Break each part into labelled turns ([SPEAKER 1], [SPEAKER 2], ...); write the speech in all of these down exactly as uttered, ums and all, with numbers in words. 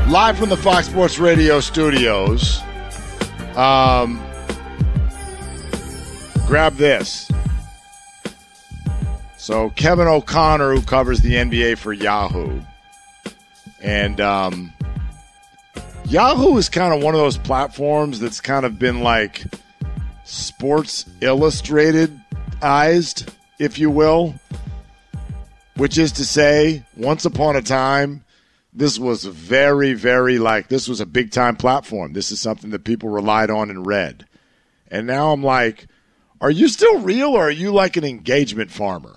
[SPEAKER 1] Live from the Fox Sports Radio studios. Um, grab this. So Kevin O'Connor, who covers the N B A for Yahoo, and um, Yahoo is kind of one of those platforms that's kind of been like Sports Illustrated-ized, if you will, which is to say, once upon a time, this was very, very like, this was a big-time platform. This is something that people relied on and read. And now I'm like, are you still real or are you like an engagement farmer?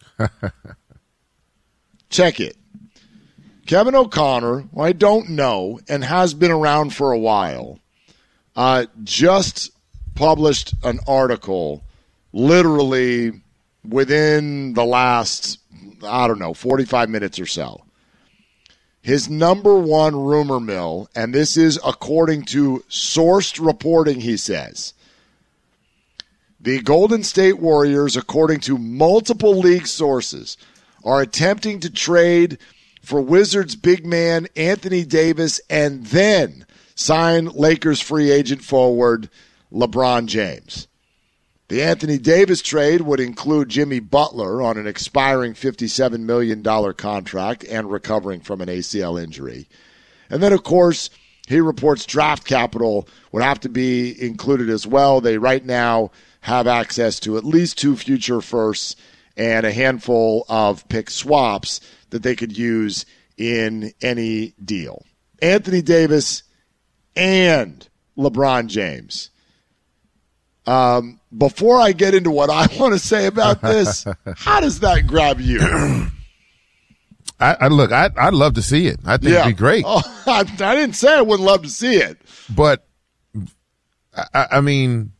[SPEAKER 1] Check it. Kevin O'Connor, who I don't know and has been around for a while, uh, just published an article literally within the last, I don't know, forty-five minutes or so. His number one rumor mill, and this is according to sourced reporting, he says, the Golden State Warriors, according to multiple league sources, are attempting to trade for Wizards big man Anthony Davis and then sign Lakers free agent forward LeBron James. The Anthony Davis trade would include Jimmy Butler on an expiring fifty-seven million dollars contract and recovering from an A C L injury. And then, of course, he reports draft capital would have to be included as well. They right now have access to at least two future firsts and a handful of pick swaps that they could use in any deal. Anthony Davis and LeBron James. Um, before I get into what I want to say about this, how does that grab you?
[SPEAKER 2] I, I look, I, I'd love to see it. I think
[SPEAKER 1] yeah.
[SPEAKER 2] it'd be great.
[SPEAKER 1] Oh, I, I didn't say I wouldn't love to see it.
[SPEAKER 2] But, I, I mean,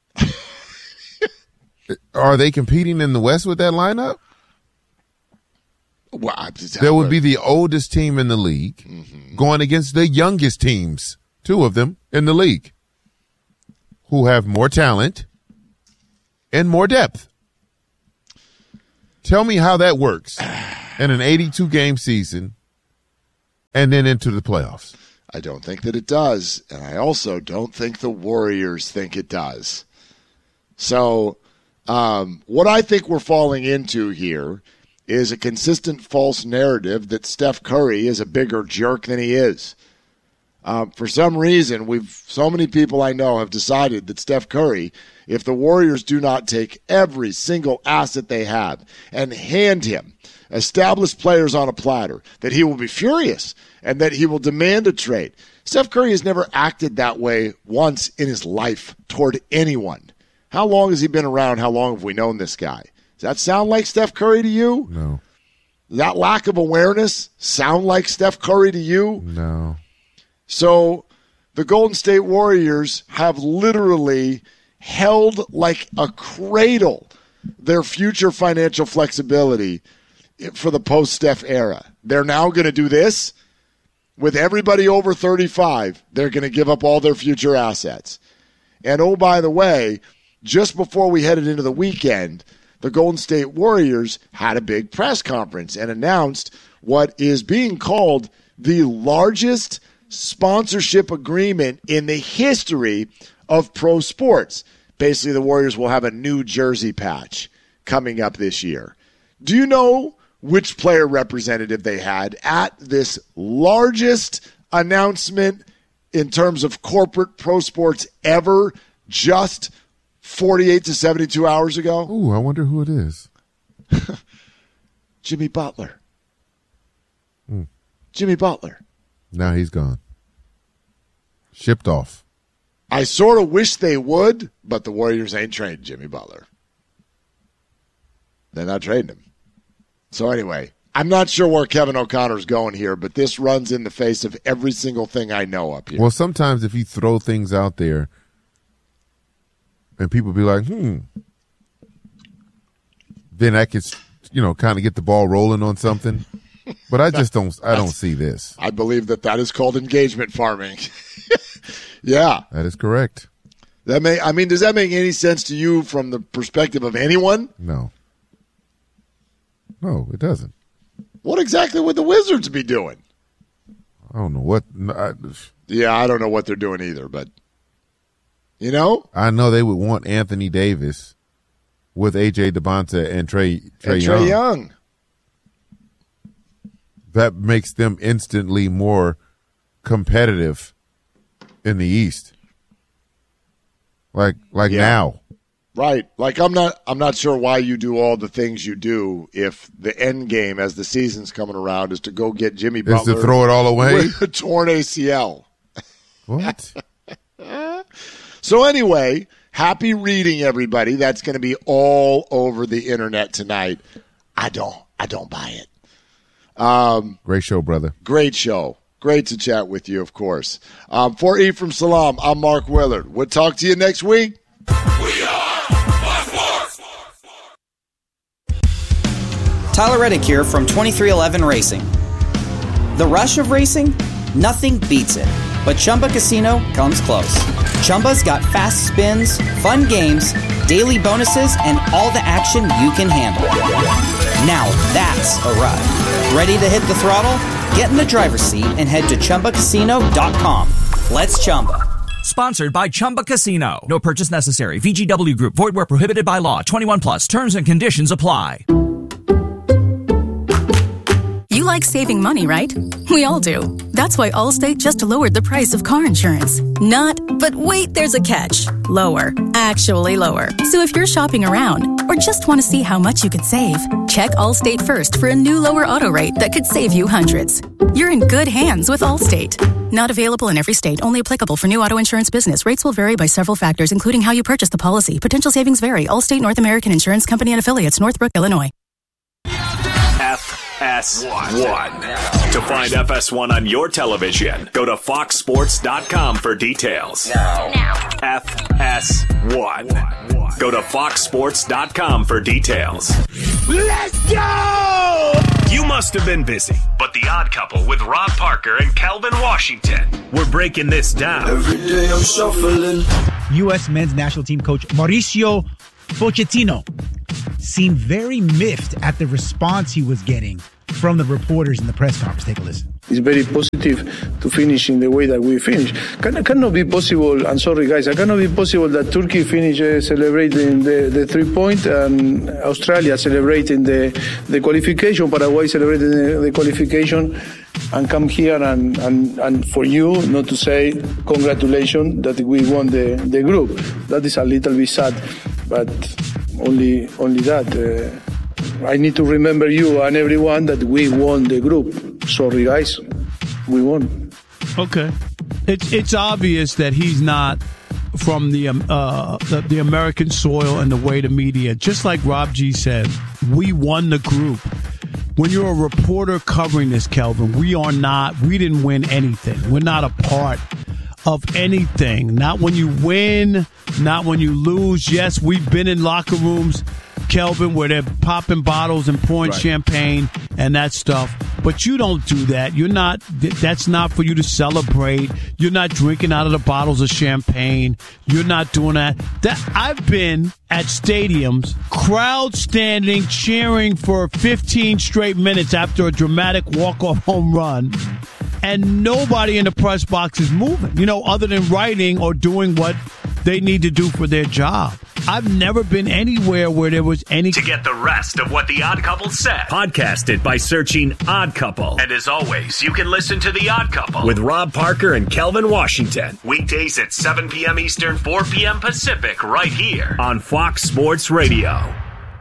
[SPEAKER 2] are they competing in the West with that lineup?
[SPEAKER 1] Well, I,
[SPEAKER 2] there would be the oldest team in the league mm-hmm. going against the youngest teams, two of them in the league, who have more talent and more depth. Tell me how that works in an eighty-two game season and then into the playoffs.
[SPEAKER 1] I don't think that it does, and I also don't think the Warriors think it does. So um, what I think we're falling into here is a consistent false narrative that Steph Curry is a bigger jerk than he is. Uh, for some reason, we've so many people I know have decided that Steph Curry, if the Warriors do not take every single asset they have and hand him established players on a platter, that he will be furious and that he will demand a trade. Steph Curry has never acted that way once in his life toward anyone. How long has he been around? How long have we known this guy? Does that sound like Steph Curry to you?
[SPEAKER 2] No.
[SPEAKER 1] Does that lack of awareness sound like Steph Curry to you?
[SPEAKER 2] No.
[SPEAKER 1] So the Golden State Warriors have literally held like a cradle their future financial flexibility for the post-Steph era. They're now going to do this. With everybody over thirty-five, they're going to give up all their future assets. And oh, by the way, just before we headed into the weekend, the Golden State Warriors had a big press conference and announced what is being called the largest sponsorship agreement in the history of pro sports. Basically, the Warriors will have a new jersey patch coming up this year. Do you know which player representative they had at this largest announcement in terms of corporate pro sports ever just forty-eight to seventy-two hours ago?
[SPEAKER 2] Ooh, I wonder who it is.
[SPEAKER 1] Jimmy Butler.
[SPEAKER 2] Hmm.
[SPEAKER 1] Jimmy Butler.
[SPEAKER 2] Now he's gone. Shipped off.
[SPEAKER 1] I sort of wish they would, but the Warriors ain't trading Jimmy Butler. They're not trading him. So anyway, I'm not sure where Kevin O'Connor's going here, but this runs in the face of every single thing I know up here.
[SPEAKER 2] Well, sometimes if you throw things out there and people be like, hmm, then I could, you know, kind of get the ball rolling on something. But I just don't, I don't see this.
[SPEAKER 1] I believe that that is called engagement farming. Yeah.
[SPEAKER 2] That is correct.
[SPEAKER 1] That may, I mean, does that make any sense to you from the perspective of anyone?
[SPEAKER 2] No. No, it doesn't.
[SPEAKER 1] What exactly would the Wizards be doing?
[SPEAKER 2] I don't know what. I,
[SPEAKER 1] yeah, I don't know what they're doing either, but you know,
[SPEAKER 2] I know they would want Anthony Davis with A J Devonta and Trey Trey
[SPEAKER 1] and
[SPEAKER 2] Young.
[SPEAKER 1] Trey Young.
[SPEAKER 2] That makes them instantly more competitive in the East. Like like
[SPEAKER 1] yeah.
[SPEAKER 2] now.
[SPEAKER 1] Right. Like I'm not I'm not sure why you do all the things you do if the end game as the season's coming around is to go get Jimmy Butler
[SPEAKER 2] is to throw it all away
[SPEAKER 1] with a torn A C L.
[SPEAKER 2] What?
[SPEAKER 1] So anyway, happy reading, everybody. That's going to be all over the internet tonight. I don't I don't buy it. Um,
[SPEAKER 2] great show, brother.
[SPEAKER 1] Great show. Great to chat with you, of course. Um, for Ephraim Salaam, I'm Mark Willard. We'll talk to you next week.
[SPEAKER 3] We are Fox Sports.
[SPEAKER 4] Tyler Reddick here from twenty-three eleven Racing. The rush of racing? Nothing beats it. But Chumba Casino comes close. Chumba's got fast spins, fun games, daily bonuses, and all the action you can handle. Now that's a ride. Ready to hit the throttle? Get in the driver's seat and head to Chumba Casino dot com. Let's Chumba.
[SPEAKER 5] Sponsored by Chumba Casino. No purchase necessary. V G W Group. Void where prohibited by law. twenty-one plus. Terms and conditions apply.
[SPEAKER 6] You like saving money, right? We all do. That's why Allstate just lowered the price of car insurance. Not, but wait, there's a catch. Lower. Actually lower. So if you're shopping around or just want to see how much you could save, check Allstate first for a new lower auto rate that could save you hundreds. You're in good hands with Allstate. Not available in every state. Only applicable for new auto insurance business. Rates will vary by several factors, including how you purchase the policy. Potential savings vary. Allstate North American Insurance Company and Affiliates, Northbrook, Illinois.
[SPEAKER 3] F S one. To find F S one on your television, go to fox sports dot com for details.
[SPEAKER 7] Now. Now.
[SPEAKER 3] F S one. Go to fox sports dot com for details.
[SPEAKER 7] Let's go!
[SPEAKER 3] You must have been busy, but The Odd Couple with Rob Parker and Calvin Washington. We're breaking this down.
[SPEAKER 8] Every day I'm shuffling.
[SPEAKER 9] U S men's national team coach Mauricio Pochettino seemed very miffed at the response he was getting from the reporters in the press conference. Take a listen.
[SPEAKER 10] It's very positive to finish in the way that we finish. Can, cannot be possible, I'm sorry guys, it cannot be possible that Turkey finish uh, celebrating the, the three-point and Australia celebrating the, the qualification, Paraguay celebrating the, the qualification, and come here and, and, and for you not to say congratulations that we won the, the group. That is a little bit sad, but only, only that. Uh, I need to remember you and everyone that we won the group. Sorry, guys. We won.
[SPEAKER 11] Okay. It's it's obvious that he's not from the, um, uh, the the American soil and the way the media. Just like Rob G said, we won the group. When you're a reporter covering this, Kelvin, we are not, we didn't win anything. We're not a part of anything. Not when you win, not when you lose. Yes, we've been in locker rooms, Kelvin, where they're popping bottles and pouring right. champagne and that stuff. But you don't do that. You're not, that's not for you to celebrate. You're not drinking out of the bottles of champagne. You're not doing that. That I've been at stadiums, crowd standing, cheering for fifteen straight minutes after a dramatic walk-off home run, and nobody in the press box is moving, you know, other than writing or doing what they need to do for their job. I've never been anywhere where there was any...
[SPEAKER 3] To get the rest of what The Odd Couple said, podcast it by searching Odd Couple. And as always, you can listen to The Odd Couple with Rob Parker and Kelvin Washington. Weekdays at seven p.m. Eastern, four p.m. Pacific, right here on Fox Sports Radio.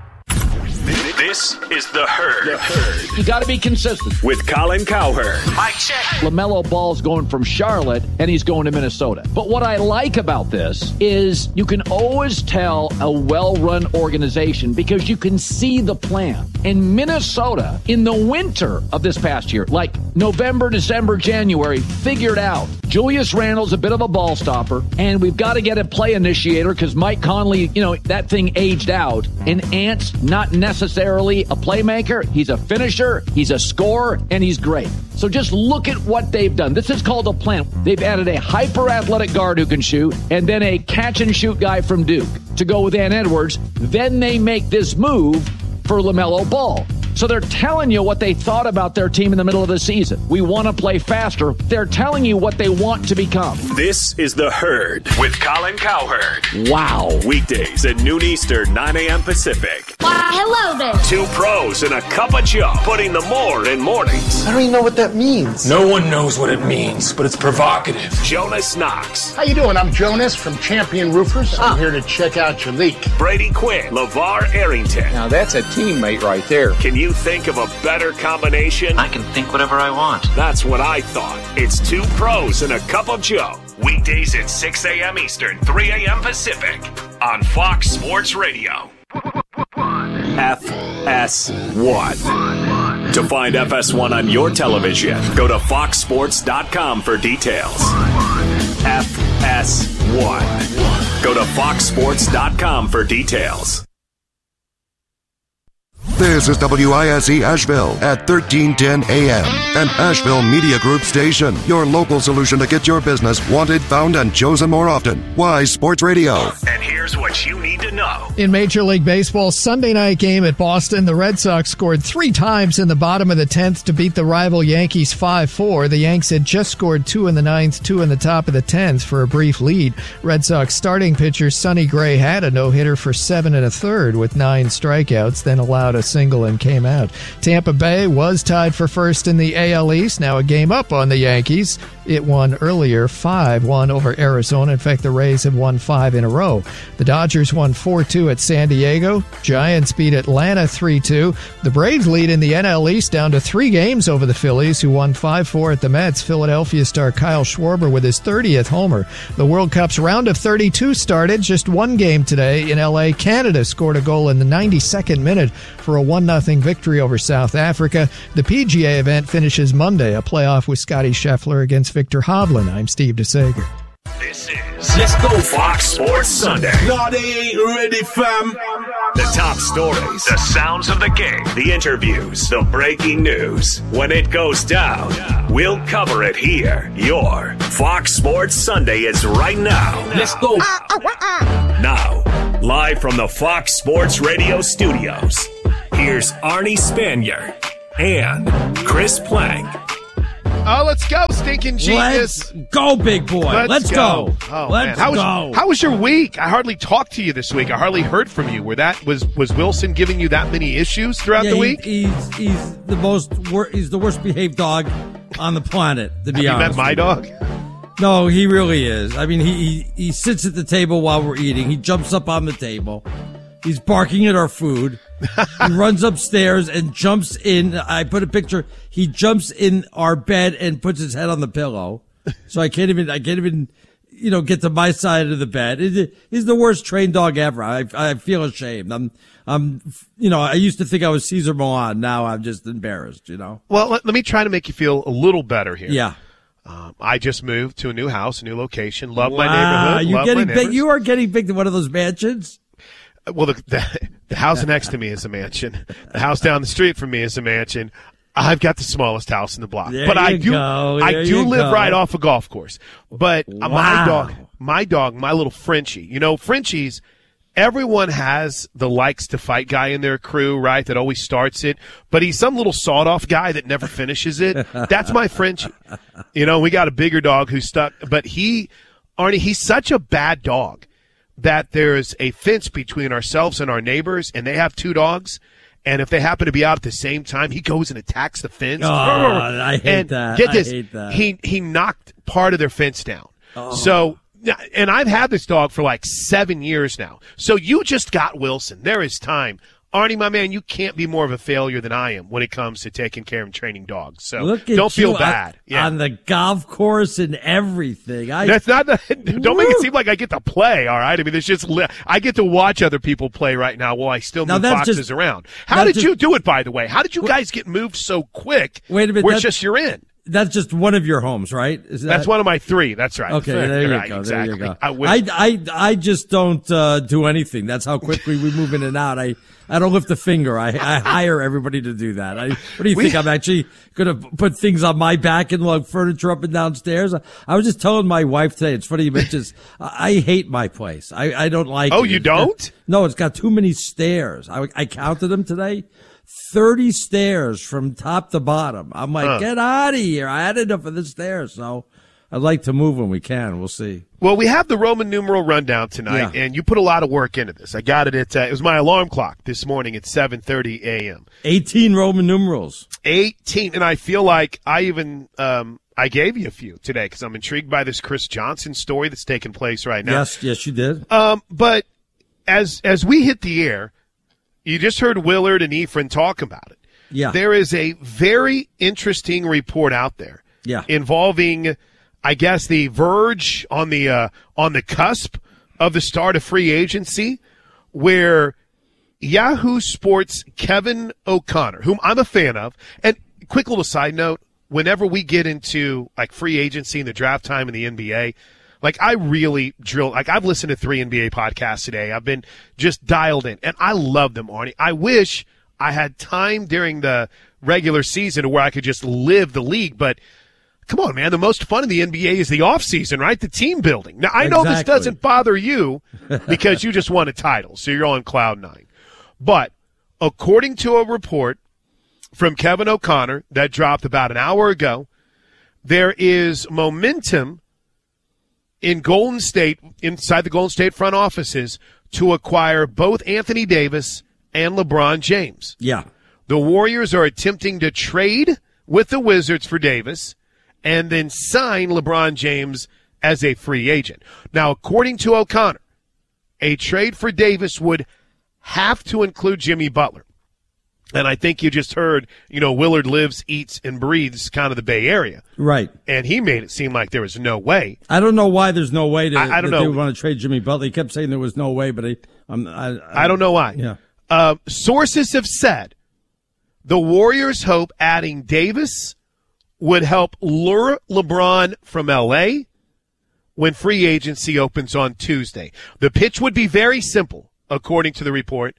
[SPEAKER 3] This is The Herd.
[SPEAKER 12] The Herd. You got to be consistent.
[SPEAKER 3] With Colin Cowherd.
[SPEAKER 12] Mike check. LaMelo Ball's going from Charlotte, and he's going to Minnesota. But what I like about this is you can always tell a well-run organization because you can see the plan. In Minnesota, in the winter of this past year, like November, December, January, figured out Julius Randle's a bit of a ball stopper, and we've got to get a play initiator because Mike Conley, you know, that thing aged out. And Ant's not necessarily a playmaker. He's a finisher, he's a scorer, and he's great. So just look at what they've done. This is called a plan. They've added a hyper-athletic guard who can shoot, and then a catch-and-shoot guy from Duke to go with Ant Edwards. Then they make this move for LaMelo Ball. So they're telling you what they thought about their team in the middle of the season. We want to play faster. They're telling you what they want to become.
[SPEAKER 3] This is The Herd with Colin Cowherd.
[SPEAKER 12] Wow.
[SPEAKER 3] Weekdays at noon Eastern, nine a.m. Pacific.
[SPEAKER 13] Why, hello there.
[SPEAKER 3] Two pros and a cup of Joe, putting the more in mornings.
[SPEAKER 14] I don't even know what that means.
[SPEAKER 15] No one knows what it means, but it's provocative.
[SPEAKER 3] Jonas Knox.
[SPEAKER 16] How you doing? I'm Jonas from Champion Roofers. I'm here to check out your leak.
[SPEAKER 3] Brady Quinn. LeVar Arrington.
[SPEAKER 17] Now that's a teammate right there.
[SPEAKER 3] Can you think of a better combination?
[SPEAKER 18] I can think whatever I want.
[SPEAKER 3] That's what I thought. It's two pros and a cup of Joe. Weekdays at six a.m. Eastern, three a.m. Pacific on Fox Sports Radio. F S one. To find F S one on your television, go to fox sports dot com for details. F S one. Go to fox sports dot com for details.
[SPEAKER 19] This is W I S E Asheville at thirteen ten A M, an Asheville Media Group station. Your local solution to get your business wanted, found, and chosen more often. Wise Sports Radio.
[SPEAKER 3] And here's what you need to know.
[SPEAKER 20] In Major League Baseball's Sunday night game at Boston, the Red Sox scored three times in the bottom of the tenth to beat the rival Yankees five four. The Yanks had just scored two in the ninth, two in the top of the tenth for a brief lead. Red Sox starting pitcher Sonny Gray had a no-hitter for seven and a third with nine strikeouts, then allowed a single and came out. Tampa Bay was tied for first in the A L East, now a game up on the Yankees. It won earlier five one over Arizona. In fact, the Rays have won five in a row. The Dodgers won four two at San Diego. Giants beat Atlanta three two. The Braves lead in the N L East down to three games over the Phillies, who won five four at the Mets. Philadelphia star Kyle Schwarber with his thirtieth homer. The World Cup's round of thirty-two started. Just one game today in L A. Canada scored a goal in the ninety-second minute for a one nothing victory over South Africa. The P G A event finishes Monday, a playoff with Scotty Scheffler against Victor Hovland. I'm Steve DeSager.
[SPEAKER 3] This is Let's Go Fox Sports Sunday.
[SPEAKER 7] No, they ain't ready, fam.
[SPEAKER 3] The top stories, the sounds of the game, the interviews, the breaking news. When it goes down, we'll cover it here. Your Fox Sports Sunday is right now.
[SPEAKER 7] Let's go.
[SPEAKER 3] Now, live from the Fox Sports Radio studios, here's Arnie Spanier and Chris Plank.
[SPEAKER 21] Oh, let's go, stinking genius.
[SPEAKER 11] Let's go, big boy. Let's,
[SPEAKER 21] Let's
[SPEAKER 11] go.
[SPEAKER 21] go. Oh,
[SPEAKER 11] let's
[SPEAKER 21] man. How
[SPEAKER 11] go.
[SPEAKER 21] Was, how was your week? I hardly talked to you this week. I hardly heard from you. Were that was was Wilson giving you that many issues throughout
[SPEAKER 11] yeah,
[SPEAKER 21] the
[SPEAKER 11] he,
[SPEAKER 21] week?
[SPEAKER 11] He's he's the most wor- he's the worst behaved dog on the planet. To be
[SPEAKER 21] Have
[SPEAKER 11] honest,
[SPEAKER 21] you met my dog?
[SPEAKER 11] No, he really is. I mean, he, he he sits at the table while we're eating. He jumps up on the table. He's barking at our food. He runs upstairs and jumps in. I put a picture. He jumps in our bed and puts his head on the pillow. So I can't even, I can't even, you know, get to my side of the bed. He's the worst trained dog ever. I, I feel ashamed. I'm, I'm, you know, I used to think I was Cesar Millan. Now I'm just embarrassed, you know.
[SPEAKER 21] Well, let, let me try to make you feel a little better here.
[SPEAKER 11] Yeah.
[SPEAKER 21] Um, I just moved to a new house, a new location. Love
[SPEAKER 11] wow.
[SPEAKER 21] my neighborhood.
[SPEAKER 11] You're
[SPEAKER 21] love
[SPEAKER 11] getting
[SPEAKER 21] my
[SPEAKER 11] big. You are getting big to one of those mansions.
[SPEAKER 21] Well, the, the the house next to me is a mansion. The house down the street from me is a mansion. I've got the smallest house in the block,
[SPEAKER 11] there
[SPEAKER 21] but I
[SPEAKER 11] do
[SPEAKER 21] go. I do live go. right off a golf course. But
[SPEAKER 11] wow.
[SPEAKER 21] my dog, my dog, my little Frenchie. You know, Frenchies. Everyone has the likes to fight guy in their crew, right? That always starts it, but he's some little sawed off guy that never finishes it. That's my Frenchie. You know, we got a bigger dog who's stuck, but he, Arnie, he's such a bad dog that there's a fence between ourselves and our neighbors, and they have two dogs. And if they happen to be out at the same time, he goes and attacks the fence.
[SPEAKER 11] Oh, I hate
[SPEAKER 21] and
[SPEAKER 11] that.
[SPEAKER 21] Get this,
[SPEAKER 11] I hate that.
[SPEAKER 21] he he knocked part of their fence down.
[SPEAKER 11] Oh.
[SPEAKER 21] So, and I've had this dog for like seven years now. So you just got Wilson. There is time. Arnie, my man, you can't be more of a failure than I am when it comes to taking care and training dogs. So
[SPEAKER 11] Look at
[SPEAKER 21] don't feel
[SPEAKER 11] you
[SPEAKER 21] bad.
[SPEAKER 11] On,
[SPEAKER 21] yeah.
[SPEAKER 11] on the golf course and everything. I,
[SPEAKER 21] That's not. The, don't make it seem like I get to play. All right. I mean, there's just I get to watch other people play right now while I still
[SPEAKER 11] now
[SPEAKER 21] move boxes
[SPEAKER 11] just,
[SPEAKER 21] around. How did
[SPEAKER 11] just,
[SPEAKER 21] you do it, by the way? How did you guys get moved so quick?
[SPEAKER 11] Wait a minute.
[SPEAKER 21] Where it's just you're in.
[SPEAKER 11] That's just one of your homes, right? Is that,
[SPEAKER 21] That's one of my three. That's right.
[SPEAKER 11] Okay, there you
[SPEAKER 21] right,
[SPEAKER 11] go.
[SPEAKER 21] Exactly.
[SPEAKER 11] There you go.
[SPEAKER 21] I, wish.
[SPEAKER 11] I, I, I just don't uh, do anything. That's how quickly we move in and out. I, I don't lift a finger. I, I hire everybody to do that. I, what do you we, think? I'm actually going to put things on my back and lug furniture up and downstairs. I, I was just telling my wife today. It's funny you mentioned this. I, I hate my place. I, I don't like.
[SPEAKER 21] Oh,
[SPEAKER 11] it.
[SPEAKER 21] you
[SPEAKER 11] It's
[SPEAKER 21] don't?
[SPEAKER 11] got, no, it's got too many stairs. I, I counted them today.
[SPEAKER 13] thirty stairs from top to bottom. I'm like,
[SPEAKER 21] Huh.
[SPEAKER 13] get out of here. I had enough of the stairs. So I'd like to move when we can. We'll see.
[SPEAKER 21] Well, we have the Roman numeral rundown tonight,
[SPEAKER 13] Yeah.
[SPEAKER 21] and you put a lot of work into this. I got it at, uh, it was my alarm clock this morning at seven thirty a.m.
[SPEAKER 13] eighteen Roman numerals.
[SPEAKER 21] eighteen, and I feel like I even, um, I gave you a few today because I'm intrigued by this Chris Johnson story that's taking place right now.
[SPEAKER 13] Yes, yes, you did.
[SPEAKER 21] Um, but as as we hit the air, you just heard Willard and Ephraim talk about it.
[SPEAKER 13] Yeah.
[SPEAKER 21] There is a very interesting report out there.
[SPEAKER 13] Yeah.
[SPEAKER 21] Involving, I guess, the verge on the uh, on the cusp of the start of free agency, where Yahoo Sports' Kevin O'Connor, whom I'm a fan of, and quick little side note, whenever we get into like free agency and the draft time in the N B A, like I really drill, like I've listened to three N B A podcasts today. I've been just dialed in, and I love them, Arnie. I wish I had time during the regular season where I could just live the league, but come on, man. The most fun in the N B A is the offseason, right? The team building. Now, I know this
[SPEAKER 13] Exactly.
[SPEAKER 21] doesn't bother you because you just won a title, so you're on cloud nine. But according to a report from Kevin O'Connor that dropped about an hour ago, there is momentum in Golden State, inside the Golden State front offices, to acquire both Anthony Davis and LeBron James.
[SPEAKER 13] Yeah.
[SPEAKER 21] The Warriors are attempting to trade with the Wizards for Davis and then sign LeBron James as a free agent. Now, according to O'Connor, a trade for Davis would have to include Jimmy Butler. And I think you just heard, you know, Willard lives, eats, and breathes kind of the Bay Area.
[SPEAKER 13] Right.
[SPEAKER 21] And he made it seem like there was no way.
[SPEAKER 13] I don't know why there's no way to,
[SPEAKER 21] I- I don't
[SPEAKER 13] that
[SPEAKER 21] know.
[SPEAKER 13] they would want to trade Jimmy Butler. He kept saying there was no way, but I, I'm, I, I,
[SPEAKER 21] I don't know why.
[SPEAKER 13] Yeah.
[SPEAKER 21] Uh, sources have said the Warriors hope adding Davis would help lure LeBron from L A when free agency opens on Tuesday. The pitch would be very simple, according to the report.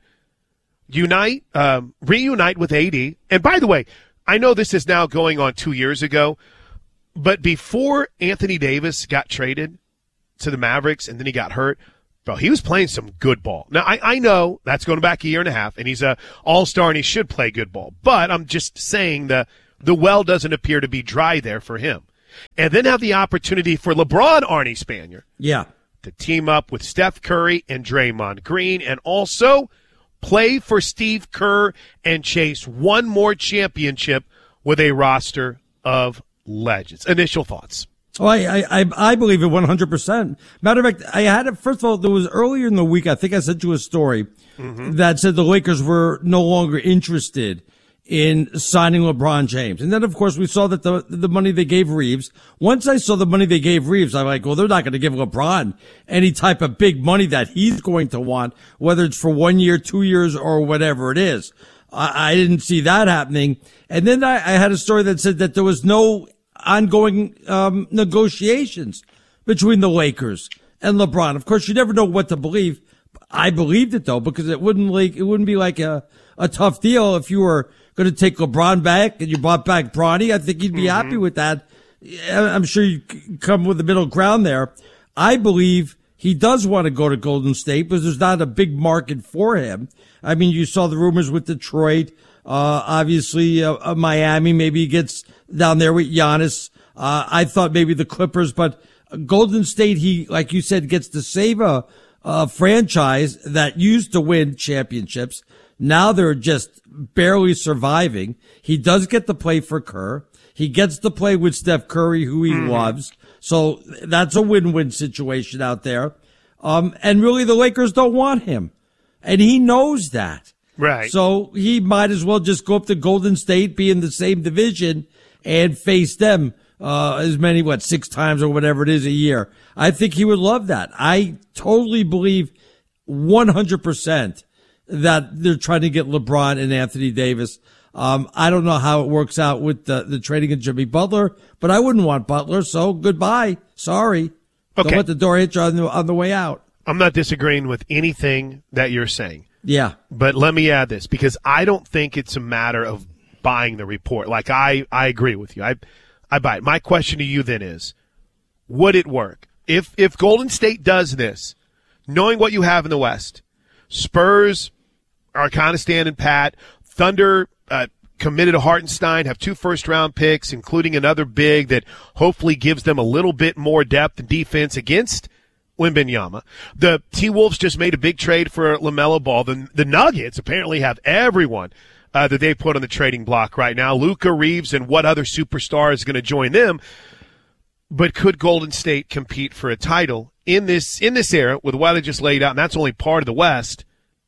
[SPEAKER 21] Unite, um, reunite with A D. And by the way, I know this is now going on two years ago, but before Anthony Davis got traded to the Mavericks and then he got hurt, bro, he was playing some good ball. Now, I, I know that's going back a year and a half, and he's a all-star and he should play good ball. But I'm just saying the, the well doesn't appear to be dry there for him. And then have the opportunity for LeBron, Arnie Spanier,
[SPEAKER 13] Yeah.
[SPEAKER 21] to team up with Steph Curry and Draymond Green, and also play for Steve Kerr and chase one more championship with a roster of legends. Initial thoughts.
[SPEAKER 13] Oh, I, I, I believe it one hundred percent. Matter of fact, I had it, first of all, there was earlier in the week, I think I sent you a story
[SPEAKER 21] Mm-hmm.
[SPEAKER 13] that said the Lakers were no longer interested in signing LeBron James. And then, of course, we saw that the, the money they gave Reeves, once I saw the money they gave Reeves, I'm like, well, they're not going to give LeBron any type of big money that he's going to want, whether it's for one year, two years, or whatever it is. I, I didn't see that happening. And then I, I had a story that said that there was no ongoing um, negotiations between the Lakers and LeBron. Of course, you never know what to believe. I believed it though, because it wouldn't like it wouldn't be like a a tough deal if you were going to take LeBron back and you brought back Bronny. I think you'd be
[SPEAKER 21] Mm-hmm.
[SPEAKER 13] happy with that. I'm sure you come with the middle ground there. I believe he does want to go to Golden State because there's not a big market for him. I mean, you saw the rumors with Detroit, uh, obviously uh, uh, Miami. Maybe he gets down there with Giannis. Uh, I thought maybe the Clippers, but Golden State, he, like you said, gets to save a, a franchise that used to win championships. Now they're just barely surviving. He does get to play for Kerr. He gets to play with Steph Curry, who he mm-hmm. loves. So that's a win-win situation out there. Um, and really the Lakers don't want him. And he knows that.
[SPEAKER 21] Right.
[SPEAKER 13] So he might as well just go up to Golden State, be in the same division, and face them uh as many, what, six times or whatever it is a year. I think he would love that. I totally believe one hundred percent that they're trying to get LeBron and Anthony Davis. Um, I don't know how it works out with the, the trading of Jimmy Butler, but I wouldn't want Butler, so goodbye. Sorry.
[SPEAKER 21] Okay.
[SPEAKER 13] Don't let the door hit you on the, on the way out.
[SPEAKER 21] I'm not disagreeing with anything that you're saying.
[SPEAKER 13] Yeah.
[SPEAKER 21] But let me add this, because I don't think it's a matter of buying the report. Like, I, I agree with you. I, I buy it. My question to you then is, would it work? If, if Golden State does this, knowing what you have in the West, Spurs are kind of standing pat, Thunder uh, committed to Hartenstein, have two first-round picks, including another big that hopefully gives them a little bit more depth and defense against Wembanyama. The T-Wolves just made a big trade for LaMelo Ball. The, the Nuggets apparently have everyone uh, that they put on the trading block right now. Luka, Reeves, and what other superstar is going to join them? But could Golden State compete for a title in this in this era with what I just laid out? And that's only part of the West.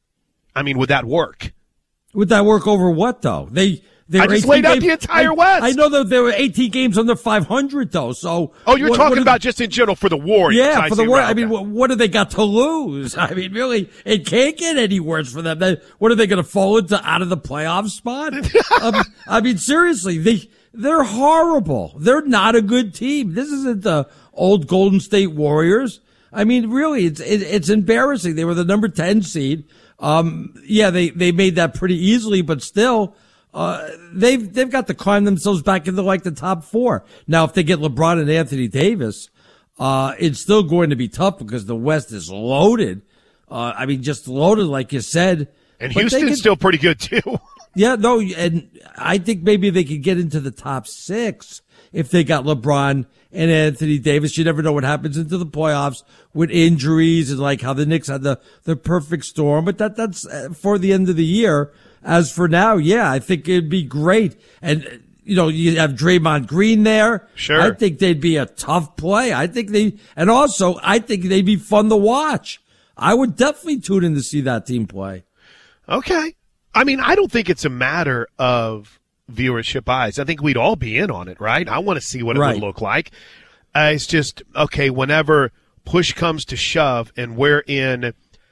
[SPEAKER 21] I mean, would that work?
[SPEAKER 13] Would that work over what, though? They they
[SPEAKER 21] I just laid out the entire
[SPEAKER 13] I,
[SPEAKER 21] West.
[SPEAKER 13] I know that there were eighteen games under five hundred, though. So
[SPEAKER 21] oh, you're
[SPEAKER 13] what,
[SPEAKER 21] talking
[SPEAKER 13] what
[SPEAKER 21] about just in general for the Warriors.
[SPEAKER 13] Yeah,
[SPEAKER 21] I
[SPEAKER 13] for the Warriors. I
[SPEAKER 21] okay.
[SPEAKER 13] mean, what, what do they got to lose? I mean, really, it can't get any worse for them. They, what are they going to fall into out of the playoff spot? um, I mean, seriously, they they're horrible. They're not a good team. This isn't the old Golden State Warriors. I mean, really, it's it, it's embarrassing. They were the number ten seed. Um, yeah, they, they made that pretty easily, but still, uh, they've, they've got to climb themselves back into like the top four. Now, if they get LeBron and Anthony Davis, uh, it's still going to be tough because the West is loaded. Uh, I mean, just loaded, like you said.
[SPEAKER 21] And Houston's could, still pretty good too.
[SPEAKER 13] Yeah, no, and I think maybe they could get into the top six if they got LeBron and Anthony Davis. You never know what happens into the playoffs with injuries and like how the Knicks had the, the perfect storm. But that, that's for the end of the year. As for now, yeah, I think it'd be great. And, you know, you have Draymond Green there.
[SPEAKER 21] Sure.
[SPEAKER 13] I think they'd be a tough play. I think they, and also I think they'd be fun to watch. I would definitely tune in to see that team play.
[SPEAKER 21] Okay. I mean, I don't think it's a matter of viewership eyes. I think we'd all be in on it, right? I want to see what it
[SPEAKER 13] right.
[SPEAKER 21] would look like. Uh, it's just, okay, whenever push comes to shove and we're in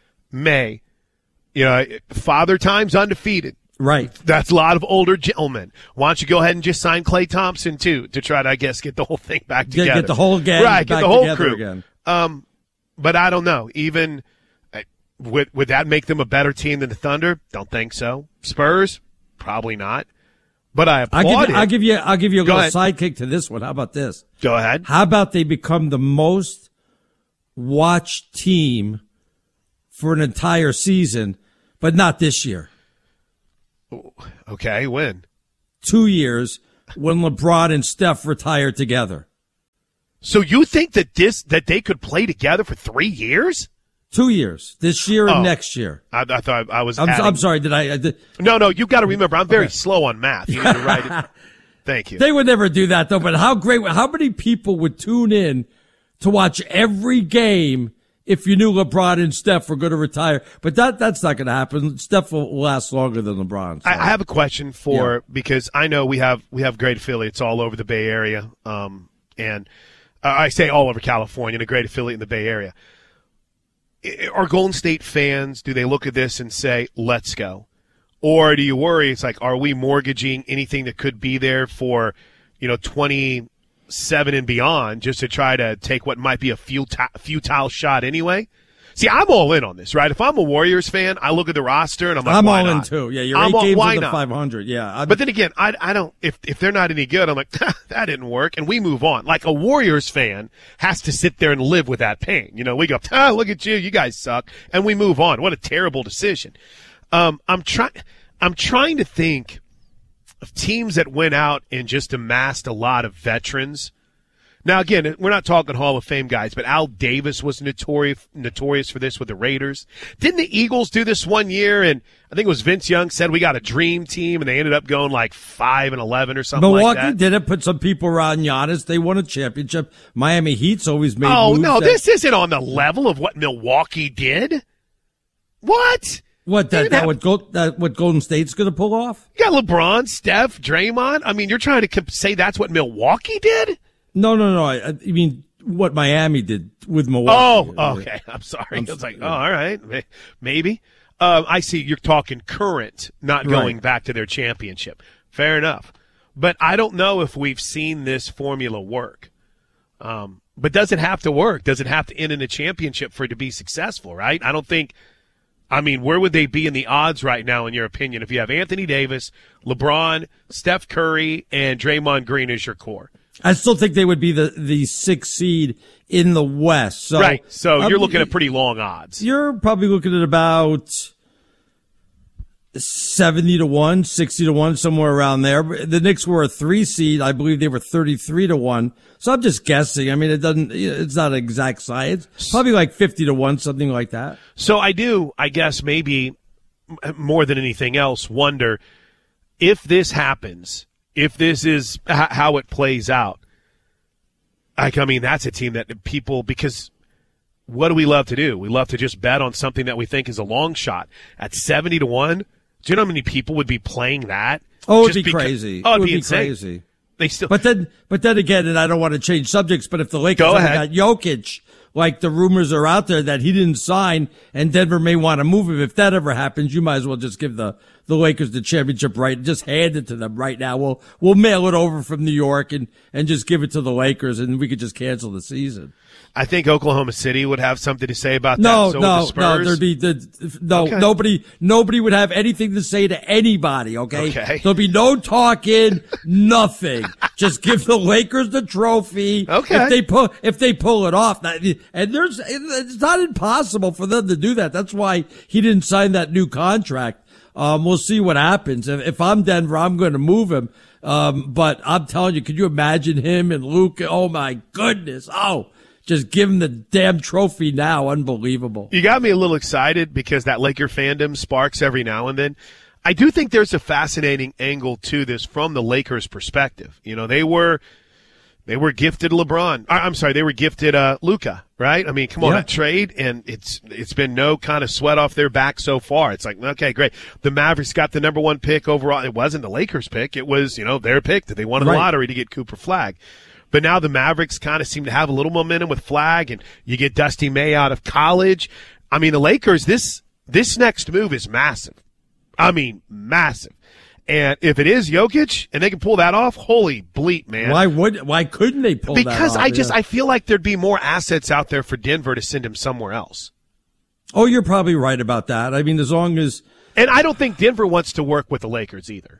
[SPEAKER 21] May, you know, Father Time's undefeated.
[SPEAKER 13] Right.
[SPEAKER 21] That's a lot of older gentlemen. Why don't you go ahead and just sign Klay Thompson, too, to try to, I guess, get the whole thing back together.
[SPEAKER 13] Get, get the whole gang
[SPEAKER 21] right,
[SPEAKER 13] back
[SPEAKER 21] get the whole
[SPEAKER 13] together
[SPEAKER 21] crew.
[SPEAKER 13] Again.
[SPEAKER 21] Um, but I don't know. Even uh, would, would that make them a better team than the Thunder? Don't think so. Spurs? Probably not. But I applaud
[SPEAKER 13] I'll give, you,
[SPEAKER 21] it.
[SPEAKER 13] I'll give you, I'll give you a
[SPEAKER 21] Go
[SPEAKER 13] little
[SPEAKER 21] ahead.
[SPEAKER 13] sidekick to this one. How about this?
[SPEAKER 21] Go ahead.
[SPEAKER 13] How about they become the most watched team for an entire season, but not this year?
[SPEAKER 21] Okay, when?
[SPEAKER 13] Two years when LeBron and Steph retired together.
[SPEAKER 21] So you think that this that they could play together for three years?
[SPEAKER 13] Two years, this year and
[SPEAKER 21] Oh.
[SPEAKER 13] next year.
[SPEAKER 21] I, I thought I was.
[SPEAKER 13] I'm,
[SPEAKER 21] adding-
[SPEAKER 13] I'm sorry. Did I? I did,
[SPEAKER 21] No, no. You got to remember, I'm very
[SPEAKER 13] Okay.
[SPEAKER 21] slow on math. You need to write it. Thank you.
[SPEAKER 13] They would never do that though. But how great? How many people would tune in to watch every game if you knew LeBron and Steph were going to retire? But that that's not going to happen. Steph will last longer than LeBron. So.
[SPEAKER 21] I, I have a question for
[SPEAKER 13] Yeah.
[SPEAKER 21] because I know we have we have great affiliates all over the Bay Area, um, and uh, I say all over California, and a great affiliate in the Bay Area. I- Are Golden State fans? Do they look at this and say, "Let's go," or do you worry? It's like, are we mortgaging anything that could be there for, you know, twenty-seven and beyond, just to try to take what might be a futile, futile shot anyway? See, I'm all in on this, right? If I'm a Warriors fan, I look at the roster and I'm like,
[SPEAKER 13] I'm
[SPEAKER 21] why
[SPEAKER 13] all
[SPEAKER 21] not?
[SPEAKER 13] in too. Yeah, you're
[SPEAKER 21] I'm
[SPEAKER 13] eight
[SPEAKER 21] all-
[SPEAKER 13] games
[SPEAKER 21] why
[SPEAKER 13] under
[SPEAKER 21] not?
[SPEAKER 13] five hundred. Yeah, I'm,
[SPEAKER 21] But then again, I, I don't, if, if they're not any good, I'm like, that didn't work, and we move on. Like a Warriors fan has to sit there and live with that pain. You know, we go, ah, look at you, you guys suck, and we move on. What a terrible decision. Um, I'm trying, I'm trying to think of teams that went out and just amassed a lot of veterans. Now, again, we're not talking Hall of Fame guys, but Al Davis was notorious notorious for this with the Raiders. Didn't the Eagles do this one year? And I think it was Vince Young said we got a dream team, and they ended up going like five and eleven or something
[SPEAKER 13] Milwaukee
[SPEAKER 21] like that.
[SPEAKER 13] did it. Put some people around Giannis. They won a championship. Miami Heat's always made.
[SPEAKER 21] Oh
[SPEAKER 13] moves
[SPEAKER 21] no,
[SPEAKER 13] that-
[SPEAKER 21] this isn't on the level of what Milwaukee did. What?
[SPEAKER 13] What
[SPEAKER 21] They
[SPEAKER 13] that,
[SPEAKER 21] didn't
[SPEAKER 13] that
[SPEAKER 21] have-
[SPEAKER 13] what Gold, that what Golden State's going to pull off?
[SPEAKER 21] You got LeBron, Steph, Draymond. I mean, you're trying to comp- say that's what Milwaukee did?
[SPEAKER 13] No, no, no. I, I mean what Miami did with Milwaukee.
[SPEAKER 21] Oh, okay. I'm sorry.
[SPEAKER 13] I'm
[SPEAKER 21] I was like,
[SPEAKER 13] sorry.
[SPEAKER 21] oh, all right, May- maybe. Uh, I see. You're talking current, not going
[SPEAKER 13] Right.
[SPEAKER 21] back to their championship. Fair enough. But I don't know if we've seen this formula work. Um, but does it have to work? Does it have to end in a championship for it to be successful? Right? I don't think. I mean, where would they be in the odds right now, in your opinion, if you have Anthony Davis, LeBron, Steph Curry, and Draymond Green as your core?
[SPEAKER 13] I still think they would be the the sixth seed in the West. So,
[SPEAKER 21] right. So
[SPEAKER 13] um,
[SPEAKER 21] you're looking at pretty long odds.
[SPEAKER 13] You're probably looking at about seventy to one, sixty to one, somewhere around there. The Knicks were a three seed. I believe they were thirty-three to one. So I'm just guessing. I mean, it doesn't, it's not an exact science. Probably like fifty to one, something like that.
[SPEAKER 21] So I do, I guess, maybe more than anything else, wonder if this happens, if this is h- how it plays out. Like, I mean, that's a team that people, because what do we love to do? We love to just bet on something that we think is a long shot. At seventy to one, do you know how many people would be playing that?
[SPEAKER 13] Oh, it'd be
[SPEAKER 21] because,
[SPEAKER 13] crazy.
[SPEAKER 21] Oh, it'd
[SPEAKER 13] it would
[SPEAKER 21] be,
[SPEAKER 13] be
[SPEAKER 21] insane.
[SPEAKER 13] crazy.
[SPEAKER 21] They still,
[SPEAKER 13] but then, but then again, and I don't want to change subjects, but if the Lakers
[SPEAKER 21] Go
[SPEAKER 13] ever
[SPEAKER 21] ahead.
[SPEAKER 13] got Jokic, like the rumors are out there that he didn't sign and Denver may want to move him, if that ever happens, you might as well just give the, the Lakers the championship right, just hand it to them right now. We'll, we'll mail it over from New York and, and just give it to the Lakers and we could just cancel the season.
[SPEAKER 21] I think Oklahoma City would have something to say about
[SPEAKER 13] No,
[SPEAKER 21] that. So
[SPEAKER 13] no,
[SPEAKER 21] would the Spurs.
[SPEAKER 13] no. There'd be the no
[SPEAKER 21] Okay.
[SPEAKER 13] nobody. Nobody would have anything to say to anybody. Okay,
[SPEAKER 21] Okay.
[SPEAKER 13] There'll be no talking, nothing. Just give the Lakers the trophy.
[SPEAKER 21] Okay.
[SPEAKER 13] If they pull, if they pull it off, that, and there's, it's not impossible for them to do that. That's why he didn't sign that new contract. Um, we'll see what happens. If, if I'm Denver, I'm going to move him. Um, but I'm telling you, could you imagine him and Luka? Oh my goodness! Oh. Just give him the damn trophy now. Unbelievable.
[SPEAKER 21] You got me a little excited because that Laker fandom sparks every now and then. I do think there's a fascinating angle to this from the Lakers' perspective. You know, they were they were gifted LeBron. I'm sorry, they were gifted uh, Luka, right? I mean, come on,
[SPEAKER 13] Yeah.
[SPEAKER 21] that trade, and it's it's been no kind of sweat off their back so far. It's like, okay, great. The Mavericks got the number one pick overall. It wasn't the Lakers' pick. It was, you know, their pick that they won in
[SPEAKER 13] Right.
[SPEAKER 21] the lottery to get Cooper Flagg. But now the Mavericks kind of seem to have a little momentum with Flagg, and you get Dusty May out of college. I mean, the Lakers, this this next move is massive. I mean, massive. And if it is Jokic and they can pull that off, holy bleep, man.
[SPEAKER 13] Why would? Why couldn't they pull that
[SPEAKER 21] Because
[SPEAKER 13] off?
[SPEAKER 21] I just
[SPEAKER 13] Yeah.
[SPEAKER 21] I feel like there'd be more assets out there for Denver to send him somewhere else.
[SPEAKER 13] Oh, you're probably right about that. I mean, as long as
[SPEAKER 21] And I don't think Denver wants to work with the Lakers either.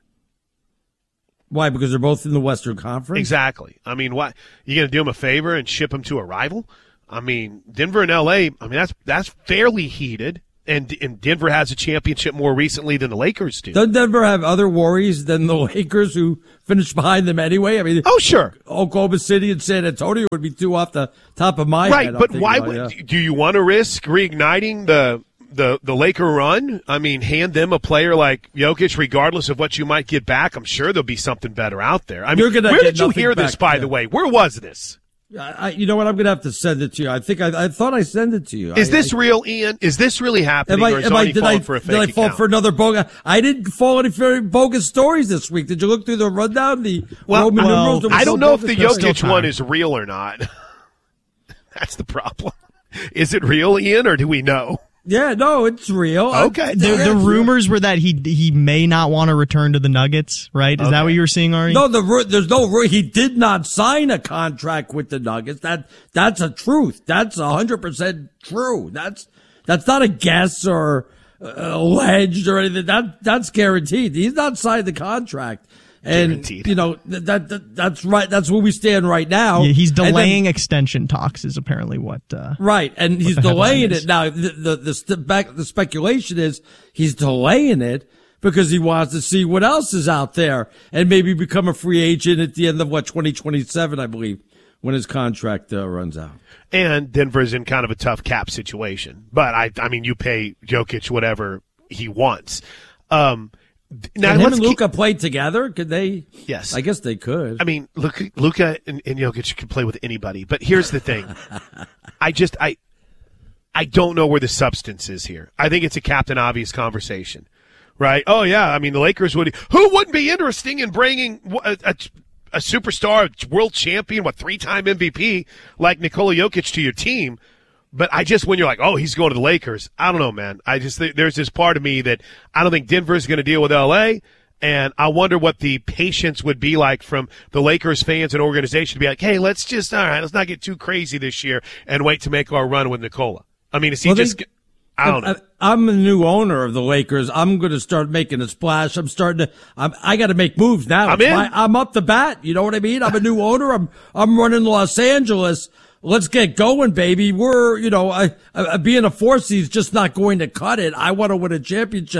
[SPEAKER 13] why? Because they're both in the Western Conference.
[SPEAKER 21] Exactly. I mean, what you going to do him a favor and ship him to a rival? I mean, Denver and L A. I mean, that's that's fairly heated, and and Denver has a championship more recently than the Lakers do.
[SPEAKER 13] Doesn't Denver have other worries than the Lakers, who finished behind them anyway? I mean,
[SPEAKER 21] oh sure,
[SPEAKER 13] Oklahoma City and San Antonio would be two off the top of my
[SPEAKER 21] right,
[SPEAKER 13] head. I'm
[SPEAKER 21] but
[SPEAKER 13] thinking
[SPEAKER 21] why
[SPEAKER 13] about,
[SPEAKER 21] would
[SPEAKER 13] yeah.
[SPEAKER 21] do you want to risk reigniting the? The the Laker run, I mean, hand them a player like Jokic, regardless of what you might get back. I'm sure there'll be something better out there. I mean,
[SPEAKER 13] You're gonna
[SPEAKER 21] where
[SPEAKER 13] get
[SPEAKER 21] did you
[SPEAKER 13] nothing
[SPEAKER 21] hear this,
[SPEAKER 13] back,
[SPEAKER 21] by
[SPEAKER 13] yeah.
[SPEAKER 21] the way? Where was this?
[SPEAKER 13] I, I, you know what? I'm going to have to send it to you. I think I, I thought I sent it to you.
[SPEAKER 21] Is
[SPEAKER 13] I,
[SPEAKER 21] this
[SPEAKER 13] I,
[SPEAKER 21] real, Ian? Is this really happening,
[SPEAKER 13] Am I,
[SPEAKER 21] or is
[SPEAKER 13] am I,
[SPEAKER 21] Arnie
[SPEAKER 13] did
[SPEAKER 21] falling
[SPEAKER 13] I,
[SPEAKER 21] for a fake
[SPEAKER 13] did I fall
[SPEAKER 21] account?
[SPEAKER 13] for another bogus? I didn't fall any for bogus stories this week. Did you look through the rundown? The
[SPEAKER 21] Well,
[SPEAKER 13] Roman
[SPEAKER 21] well,
[SPEAKER 13] numerals? There was
[SPEAKER 21] I don't
[SPEAKER 13] no
[SPEAKER 21] know if the
[SPEAKER 13] bogus
[SPEAKER 21] Jokic
[SPEAKER 13] stories.
[SPEAKER 21] one is real or not. That's the problem. Is it real, Ian, or do we know?
[SPEAKER 13] Yeah, no, it's real.
[SPEAKER 21] Okay.
[SPEAKER 14] The,
[SPEAKER 13] Yeah,
[SPEAKER 14] the
[SPEAKER 13] it's real.
[SPEAKER 14] rumors were that he he may not want to return to the Nuggets, right? Is that what you were seeing, Ari?
[SPEAKER 13] No, the ru- there's no ru- he did not sign a contract with the Nuggets. That that's a truth. That's a hundred percent true. That's that's not a guess or uh, alleged or anything. That that's guaranteed. He's not signed the contract. And
[SPEAKER 21] Guaranteed.
[SPEAKER 13] you know that, that, that that's right. That's where we stand right now.
[SPEAKER 14] Yeah, he's
[SPEAKER 13] And then-
[SPEAKER 14] delaying extension talks is apparently what. Uh,
[SPEAKER 13] Right, and he's
[SPEAKER 14] the headline
[SPEAKER 13] delaying
[SPEAKER 14] is.
[SPEAKER 13] it now. The the the, st- back, the speculation is he's delaying it because he wants to see what else is out there and maybe become a free agent at the end of what twenty twenty-seven, I believe, when his contract uh, runs out.
[SPEAKER 21] And Denver's in kind of a tough cap situation. But, I I mean, you pay Jokic whatever he wants. Um, now,
[SPEAKER 13] and him
[SPEAKER 21] let's
[SPEAKER 13] and
[SPEAKER 21] keep-
[SPEAKER 13] Luka played together. Could they?
[SPEAKER 21] Yes.
[SPEAKER 13] I guess they could.
[SPEAKER 21] I mean, Luka, Luka and, and Jokic can play with anybody. But here's the thing. I just, I, I don't know where the substance is here. I think it's a Captain Obvious conversation, right? Oh, yeah. I mean, the Lakers would, who wouldn't be interesting in bringing a, a, a superstar, world champion, what, three-time M V P like Nikola Jokic to your team? But I just, when you're like, oh, he's going to the Lakers, I don't know, man. I just think there's this part of me that I don't think Denver's going to deal with L A, and I wonder what the patience would be like from the Lakers fans and organization to be like, hey, let's just, all right, let's not get too crazy this year and wait to make our run with Nikola. I mean, is he
[SPEAKER 13] Well, they-
[SPEAKER 21] just, I don't know.
[SPEAKER 13] I, I'm the new owner of the Lakers. I'm going to start making a splash. I'm starting to. I'm, I got to make moves now.
[SPEAKER 21] I'm
[SPEAKER 13] It's
[SPEAKER 21] in.
[SPEAKER 13] my- I'm up the bat. You know what I mean? I'm a new owner. I'm I'm running Los Angeles. Let's get going, baby. We're you know, I, I being a four seed is just not going to cut it. I want to win a championship.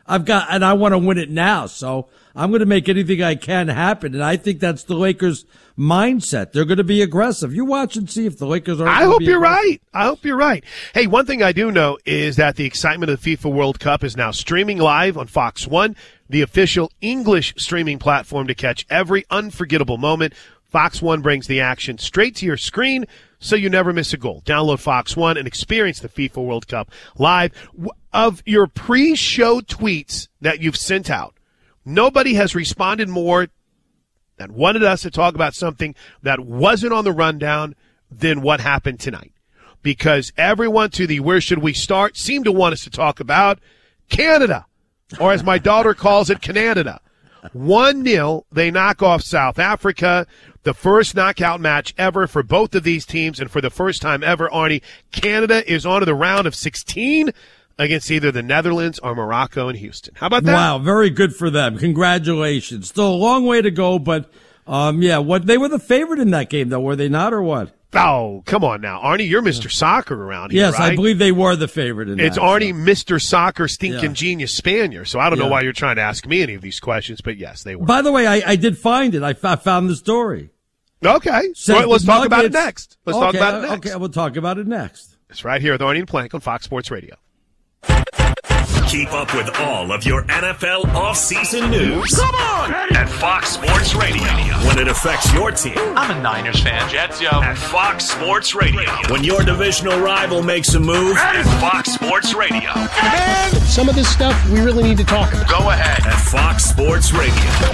[SPEAKER 13] I've got, and I want to win it now. So I'm going to make anything I can happen. And I think that's the Lakers' mindset. They're going to be aggressive. You watch and see if the Lakers are.
[SPEAKER 21] I hope you're right. I hope you're right. Hey, one thing I do know is that the excitement of the FIFA World Cup is now streaming live on Fox One, the official English streaming platform to catch every unforgettable moment. Fox One brings the action straight to your screen so you never miss a goal. Download Fox One and experience the FIFA World Cup live. Of your pre-show tweets that you've sent out, nobody has responded more that wanted us to talk about something that wasn't on the rundown than what happened tonight. Because everyone to the where should we start seemed to want us to talk about Canada, or as my daughter calls it, Canada. one nil, they knock off South Africa. The first knockout match ever for both of these teams, and for the first time ever, Arnie, Canada is on to the round of sixteen against either the Netherlands or Morocco in Houston. How about that?
[SPEAKER 13] Wow, very good for them. Congratulations. Still a long way to go, but um, yeah, what they were the favorite in that game, though, were they not, or what?
[SPEAKER 21] Oh, come on now. Arnie, you're Mister Soccer around here,
[SPEAKER 13] yes,
[SPEAKER 21] right?
[SPEAKER 13] I believe they were the favorite in
[SPEAKER 21] it's
[SPEAKER 13] that.
[SPEAKER 21] It's Arnie, so. Mister Soccer, stinking
[SPEAKER 13] yeah.
[SPEAKER 21] genius Spaniard. So I don't
[SPEAKER 13] yeah.
[SPEAKER 21] know why you're trying to ask me any of these questions, but yes, they were.
[SPEAKER 13] By the way, I, I did find it. I, f- I found the story.
[SPEAKER 21] Okay. So right, let's talk about it next. Let's
[SPEAKER 13] okay,
[SPEAKER 21] talk about it next.
[SPEAKER 13] Okay, we'll talk about it next.
[SPEAKER 21] It's right here with Arnie and Plank on Fox Sports Radio.
[SPEAKER 3] Keep up with all of your N F L offseason news. Come on! At Fox Sports Radio. When it affects your team.
[SPEAKER 18] I'm a Niners fan. Jets, yo.
[SPEAKER 3] At Fox Sports Radio. When your divisional rival makes a move. At Fox Sports Radio.
[SPEAKER 16] And some of this stuff we really need to talk about.
[SPEAKER 3] Go ahead. At Fox Sports Radio.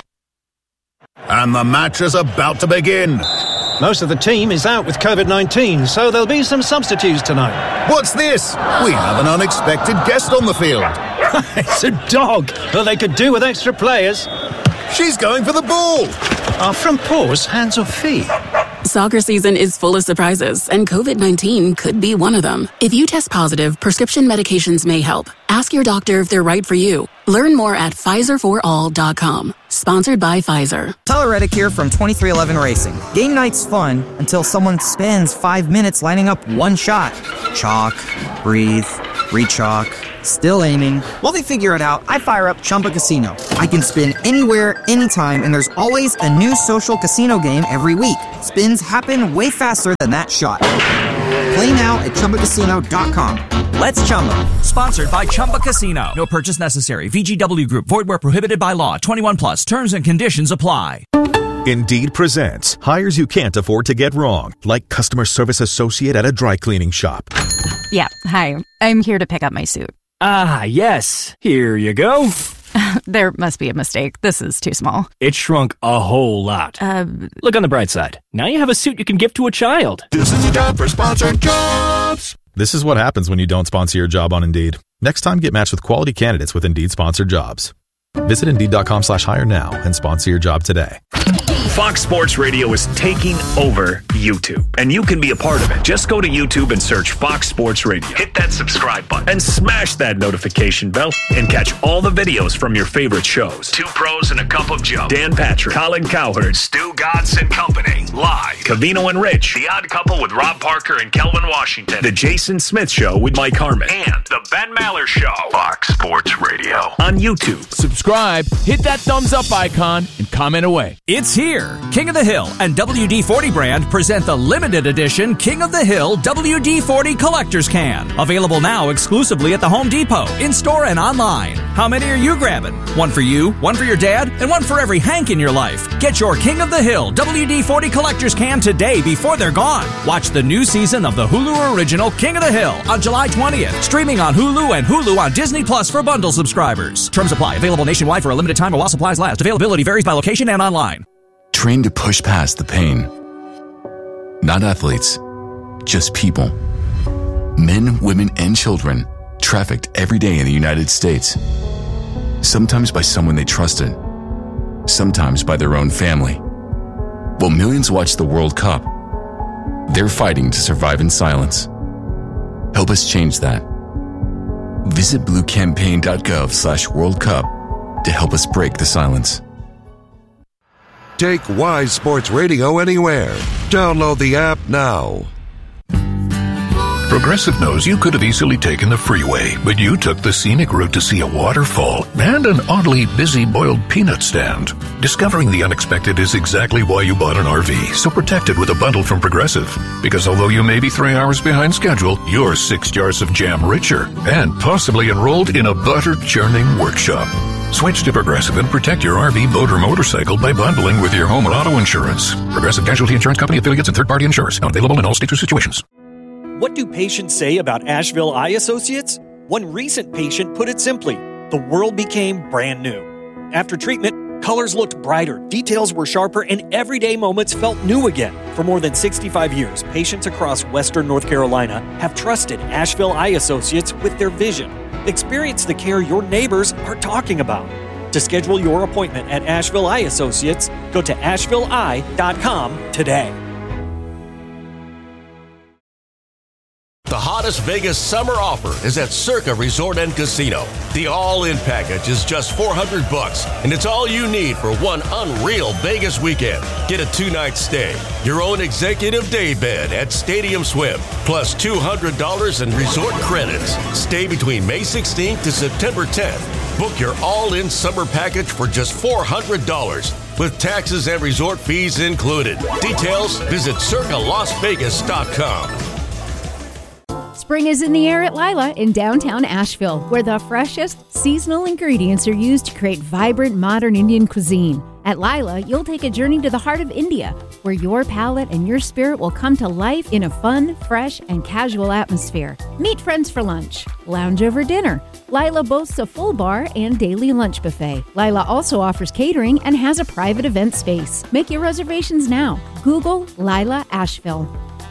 [SPEAKER 22] And the match is about to begin.
[SPEAKER 23] Most of the team is out with covid nineteen, so there'll be some substitutes tonight.
[SPEAKER 22] What's this? We have an unexpected guest on the field.
[SPEAKER 23] It's a dog. Well, they could do with extra players.
[SPEAKER 22] She's going for the ball.
[SPEAKER 23] Are front paws hands or feet?
[SPEAKER 24] Soccer season is full of surprises, and covid nineteen could be one of them. If you test positive, prescription medications may help. Ask your doctor if they're right for you. Learn more at Pfizer for all dot com. Sponsored by Pfizer.
[SPEAKER 4] Tyler Reddick here from twenty-three eleven Racing. Game night's fun until someone spends five minutes lining up one shot. Chalk, breathe, re-chalk, still aiming. While they figure it out, I fire up Chumba Casino. I can spin anywhere, anytime, and there's always a new social casino game every week. Spins happen way faster than that shot. Play now at Chumba Casino dot com. Let's Chumba.
[SPEAKER 5] Sponsored by Chumba Casino. No purchase necessary. V G W Group. Void where prohibited by law. twenty-one plus. Terms and conditions apply.
[SPEAKER 25] Indeed presents hires you can't afford to get wrong, like customer service associate at a dry cleaning shop.
[SPEAKER 26] Yeah, hi. I'm here to pick up my suit.
[SPEAKER 27] Ah, yes. Here you go.
[SPEAKER 26] There must be a mistake. This is too small.
[SPEAKER 27] It shrunk a whole lot.
[SPEAKER 26] Uh,
[SPEAKER 27] Look on the bright side. Now you have a suit you can give to a child.
[SPEAKER 22] This is time for sponsored jobs.
[SPEAKER 28] This is what happens when you don't sponsor your job on Indeed. Next time, get matched with quality candidates with Indeed sponsored jobs. Visit Indeed.com slash hire now and sponsor your job today.
[SPEAKER 3] Fox Sports Radio is taking over YouTube, and you can be a part of it. Just go to YouTube and search Fox Sports Radio. Hit that subscribe button and smash that notification bell and catch all the videos from your favorite shows. Two Pros and a Cup of Joe. Dan Patrick, Colin Cowherd, Stu Godson and Company. Live. Cavino and Rich. The Odd Couple with Rob Parker and Kelvin Washington. The Jason Smith Show with Mike Harmon. And The Ben Maller Show. Fox Sports Radio. On YouTube.
[SPEAKER 29] Subscribe, hit that thumbs up icon, and comment away.
[SPEAKER 5] It's here. King of the Hill and W D forty brand present the limited edition King of the Hill W D forty Collector's Can. Available now exclusively at the Home Depot, in-store and online. How many are you grabbing? One for you, one for your dad, and one for every Hank in your life. Get your King of the Hill W D forty Collector's Can today before they're gone. Watch the new season of the Hulu original King of the Hill on July twentieth. Streaming on Hulu and Hulu on Disney Plus for bundle subscribers. Terms apply. Available nationwide for a limited time while supplies last. Availability varies by location and online.
[SPEAKER 30] Train to push past the pain. Not athletes, just people. Men, women, and children trafficked every day in the United States. Sometimes by someone they trusted, sometimes by their own family. While millions watch the World Cup, they're fighting to survive in silence. Help us change that. Visit bluecampaign.gov slash World Cup to help us break the silence.
[SPEAKER 19] Take Wise Sports Radio anywhere. Download the app now.
[SPEAKER 1] Progressive knows you could have easily taken the freeway, but you took the scenic route to see a waterfall and an oddly busy boiled peanut stand. Discovering the unexpected is exactly why you bought an R V, so protect it with a bundle from Progressive. Because although you may be three hours behind schedule, you're six jars of jam richer and possibly enrolled in a butter churning workshop. Switch to Progressive and protect your R V, boat, or motorcycle by bundling with your home and auto insurance. Progressive Casualty Insurance Company affiliates and third-party insurers. Not available in all states or situations.
[SPEAKER 2] What do patients say about Asheville Eye Associates? One recent patient put it simply, the world became brand new. After treatment, colors looked brighter, details were sharper, and everyday moments felt new again. For more than sixty-five years, patients across Western North Carolina have trusted Asheville Eye Associates with their vision. Experience the care your neighbors are talking about. To schedule your appointment at Asheville Eye Associates, go to asheville eye dot com today.
[SPEAKER 6] The hottest Vegas summer offer is at Circa Resort and Casino. The all-in package is just four hundred bucks, and it's all you need for one unreal Vegas weekend. Get a two-night stay, your own executive day bed at Stadium Swim, plus two hundred dollars in resort credits. Stay between May sixteenth to September tenth. Book your all-in summer package for just four hundred dollars, with taxes and resort fees included. Details, visit circa las vegas dot com.
[SPEAKER 8] Spring is in the air at Lila in downtown Asheville, where the freshest seasonal ingredients are used to create vibrant modern Indian cuisine. At Lila, you'll take a journey to the heart of India, where your palate and your spirit will come to life in a fun, fresh, and casual atmosphere. Meet friends for lunch, lounge over dinner. Lila boasts a full bar and daily lunch buffet. Lila also offers catering and has a private event space. Make your reservations now. Google Lila Asheville.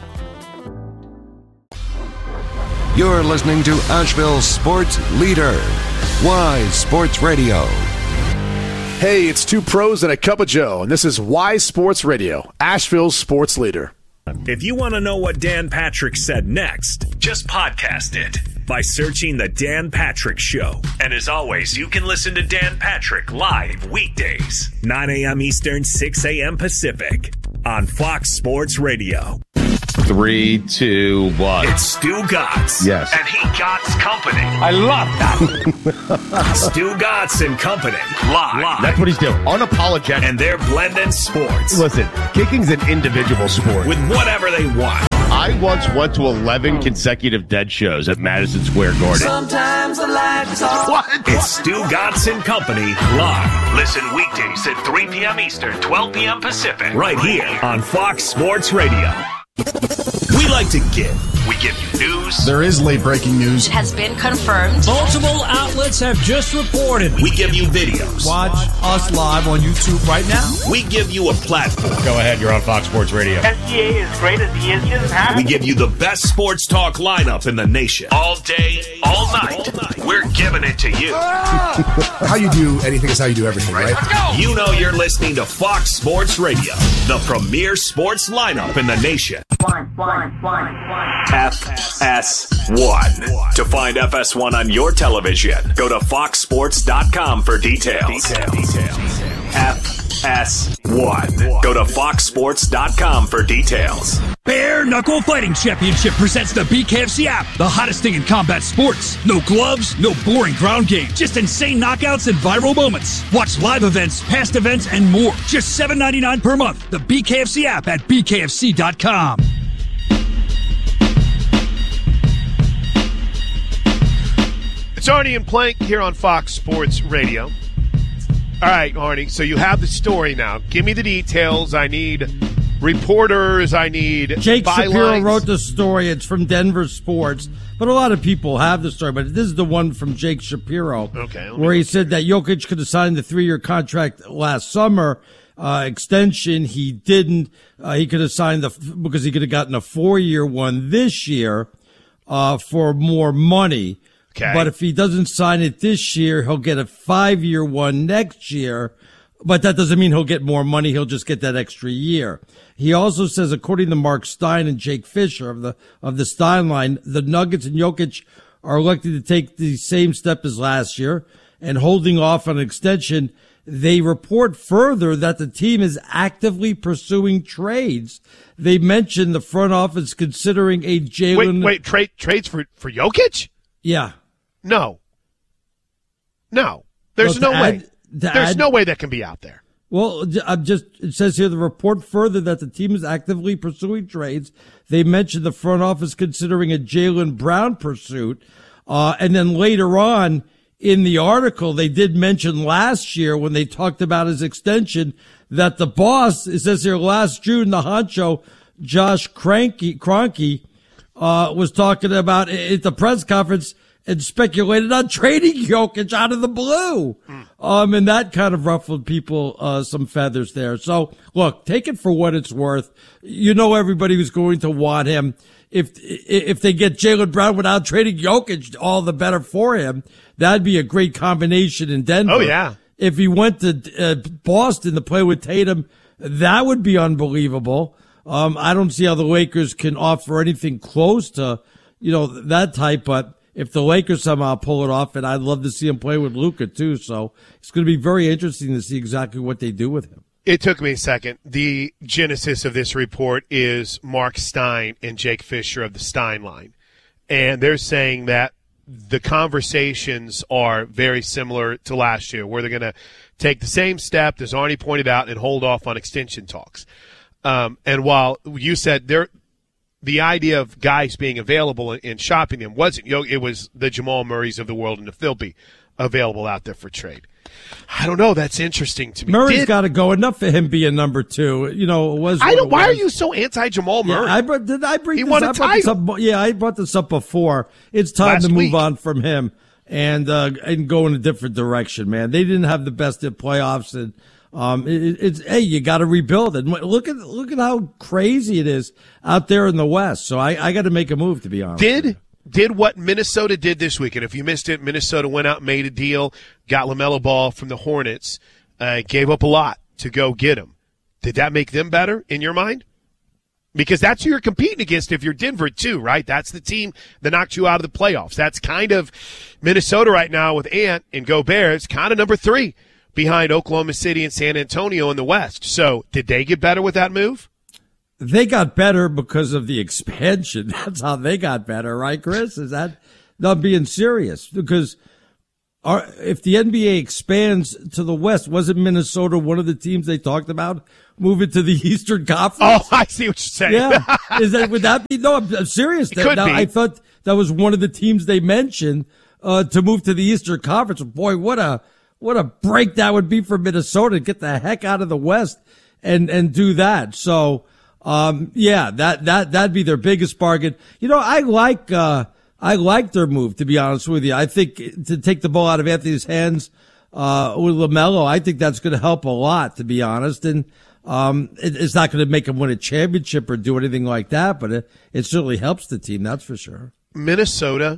[SPEAKER 19] You're listening to Asheville's sports leader, Wise Sports Radio.
[SPEAKER 9] Hey, it's two pros and a cup of Joe, and this is Wise Sports Radio, Asheville's sports leader.
[SPEAKER 3] If you want to know what Dan Patrick said next, just podcast it by searching The Dan Patrick Show. And as always, you can listen to Dan Patrick live weekdays, nine a.m. Eastern, six a.m. Pacific, on Fox Sports Radio.
[SPEAKER 10] Three, two, one.
[SPEAKER 3] It's Stu Gotts.
[SPEAKER 10] Yes.
[SPEAKER 3] And he Gotts Company.
[SPEAKER 10] I love that.
[SPEAKER 3] Stu Gotts and Company. Live. Live.
[SPEAKER 10] That's what he's doing. Unapologetic.
[SPEAKER 3] And they're blending sports.
[SPEAKER 10] Listen, kicking's an individual sport.
[SPEAKER 3] With whatever they want.
[SPEAKER 10] I once went to eleven consecutive dead shows at Madison Square Garden.
[SPEAKER 7] Sometimes the lights are...
[SPEAKER 3] What? It's Stu Gotts and Company live. Listen weekdays at three p.m. Eastern, twelve p.m. Pacific. Right here on Fox Sports Radio. We like to give. We give you news.
[SPEAKER 12] There is late breaking news.
[SPEAKER 15] It has been confirmed.
[SPEAKER 17] Multiple outlets have just reported.
[SPEAKER 3] We give you videos.
[SPEAKER 11] Watch us live on YouTube right now.
[SPEAKER 3] We give you a platform.
[SPEAKER 10] Go ahead, you're on Fox Sports Radio.
[SPEAKER 20] S G A is great as he is. He doesn't have
[SPEAKER 3] We give you the best sports talk lineup in the nation. All day, all night. All night. We're giving it to you.
[SPEAKER 12] How you do anything is how you do everything, right?
[SPEAKER 3] Let's go. You know you're listening to Fox Sports Radio, the premier sports lineup in the nation.
[SPEAKER 20] One, one, one, one.
[SPEAKER 3] F S one. To find F S one on your television, go to fox sports dot com for details. Details. F S one. Go to fox sports dot com for details.
[SPEAKER 31] Bare Knuckle Fighting Championship presents the B K F C app, the hottest thing in combat sports. No gloves, no boring ground game, just insane knockouts and viral moments. Watch live events, past events, and more. Just seven ninety-nine per month. The B K F C app at b k f c dot com.
[SPEAKER 21] It's Arnie and Plank here on Fox Sports Radio. All right, Arnie, so you have the story now. Give me the details. I need reporters. I need
[SPEAKER 13] Jake
[SPEAKER 21] bylines.
[SPEAKER 13] Shapiro wrote the story. It's from Denver Sports. But a lot of people have the story. But this is the one from Jake Shapiro.
[SPEAKER 21] Okay.
[SPEAKER 13] Where he said that Jokic could have signed the three-year contract last summer. Uh, extension. He didn't. Uh, he could have signed the, because he could have gotten a four-year one this year, uh, for more money.
[SPEAKER 21] Okay.
[SPEAKER 13] But if he doesn't sign it this year, he'll get a five-year one next year. But that doesn't mean he'll get more money. He'll just get that extra year. He also says, according to Mark Stein and Jake Fisher of the of the Stein line, the Nuggets and Jokic are elected to take the same step as last year and holding off on an extension they report further that the team is actively pursuing trades. They mentioned the front office considering a Jalen.
[SPEAKER 21] Wait, wait, trade trades for for Jokic?
[SPEAKER 13] Yeah.
[SPEAKER 21] No. No. There's
[SPEAKER 13] Well,
[SPEAKER 21] no
[SPEAKER 13] to
[SPEAKER 21] way.
[SPEAKER 13] add- to
[SPEAKER 21] There's
[SPEAKER 13] add-
[SPEAKER 21] no way that can be out there.
[SPEAKER 13] Well, I'm just, it says here the report further that the team is actively pursuing trades. They mentioned the front office considering a Jaylen Brown pursuit. Uh, and then later on in the article, they did mention last year when they talked about his extension that the boss, it says here last June, the honcho, Josh Kroenke, Kroenke, uh, was talking about at the press conference and speculated on trading Jokic out of the blue. Mm. Um, and that kind of ruffled people, uh, some feathers there. So look, take it for what it's worth. You know, everybody was going to want him. If, if they get Jaylen Brown without trading Jokic, all the better for him. That'd be a great combination in Denver.
[SPEAKER 21] Oh, yeah.
[SPEAKER 13] If he went to uh, Boston to play with Tatum, that would be unbelievable. Um, I don't see how the Lakers can offer anything close to, you know, that type, but if the Lakers somehow pull it off, and I'd love to see him play with Luka too. So it's going to be very interesting to see exactly what they do with him.
[SPEAKER 21] It took me a second. The genesis of this report is Mark Stein and Jake Fisher of the Stein line. And they're saying that the conversations are very similar to last year, where they're going to take the same step, as Arnie pointed out, and hold off on extension talks. Um, and while you said there, the idea of guys being available and shopping them wasn't, you know, it was the Jamal Murrays of the world, and if they'll be available out there for trade. I don't know. That's interesting to me.
[SPEAKER 13] Murray's got to go. Enough for him being number two. You know, it was.
[SPEAKER 21] I don't.
[SPEAKER 13] It
[SPEAKER 21] why
[SPEAKER 13] was.
[SPEAKER 21] are you so anti Jamal Murray?
[SPEAKER 13] Yeah, I brought, did I bring
[SPEAKER 21] he
[SPEAKER 13] this,
[SPEAKER 21] won a
[SPEAKER 13] I brought this
[SPEAKER 21] title.
[SPEAKER 13] up? Yeah, I brought this up before. It's time
[SPEAKER 21] Last
[SPEAKER 13] to move
[SPEAKER 21] week.
[SPEAKER 13] on from him and uh, and go in a different direction, man. They didn't have the best at playoffs, and um, it, it's hey, you got to rebuild it. Look at look at how crazy it is out there in the West. So I, I got to make a move, to be honest.
[SPEAKER 21] Did. Did what Minnesota did this week, and if you missed it, Minnesota went out and made a deal, got LaMelo Ball from the Hornets, uh, gave up a lot to go get him. Did that make them better in your mind? Because that's who you're competing against if you're Denver too, right? That's the team that knocked you out of the playoffs. That's kind of Minnesota right now with Ant and Gobert. It's kind of number three behind Oklahoma City and San Antonio in the West. So did they get better with that move?
[SPEAKER 13] They got better because of the expansion. That's how they got better, right, Chris? Is that not being serious? Because our, if the N B A expands to the West, wasn't Minnesota one of the teams they talked about moving to the Eastern Conference?
[SPEAKER 21] Oh, I see what you're saying.
[SPEAKER 13] Yeah. Is that, would that be? No, I'm, I'm serious.
[SPEAKER 21] It could
[SPEAKER 13] now,
[SPEAKER 21] be.
[SPEAKER 13] I thought that was one of the teams they mentioned uh, to move to the Eastern Conference. Boy, what a what a break that would be for Minnesota to get the heck out of the West and and do that. So. Um, yeah, that, that, that'd be their biggest bargain. You know, I like, uh, I like their move, to be honest with you. I think to take the ball out of Anthony's hands, uh, with LaMelo, I think that's going to help a lot, to be honest. And, um, it, it's not going to make him win a championship or do anything like that, but it, it certainly helps the team. That's for sure.
[SPEAKER 21] Minnesota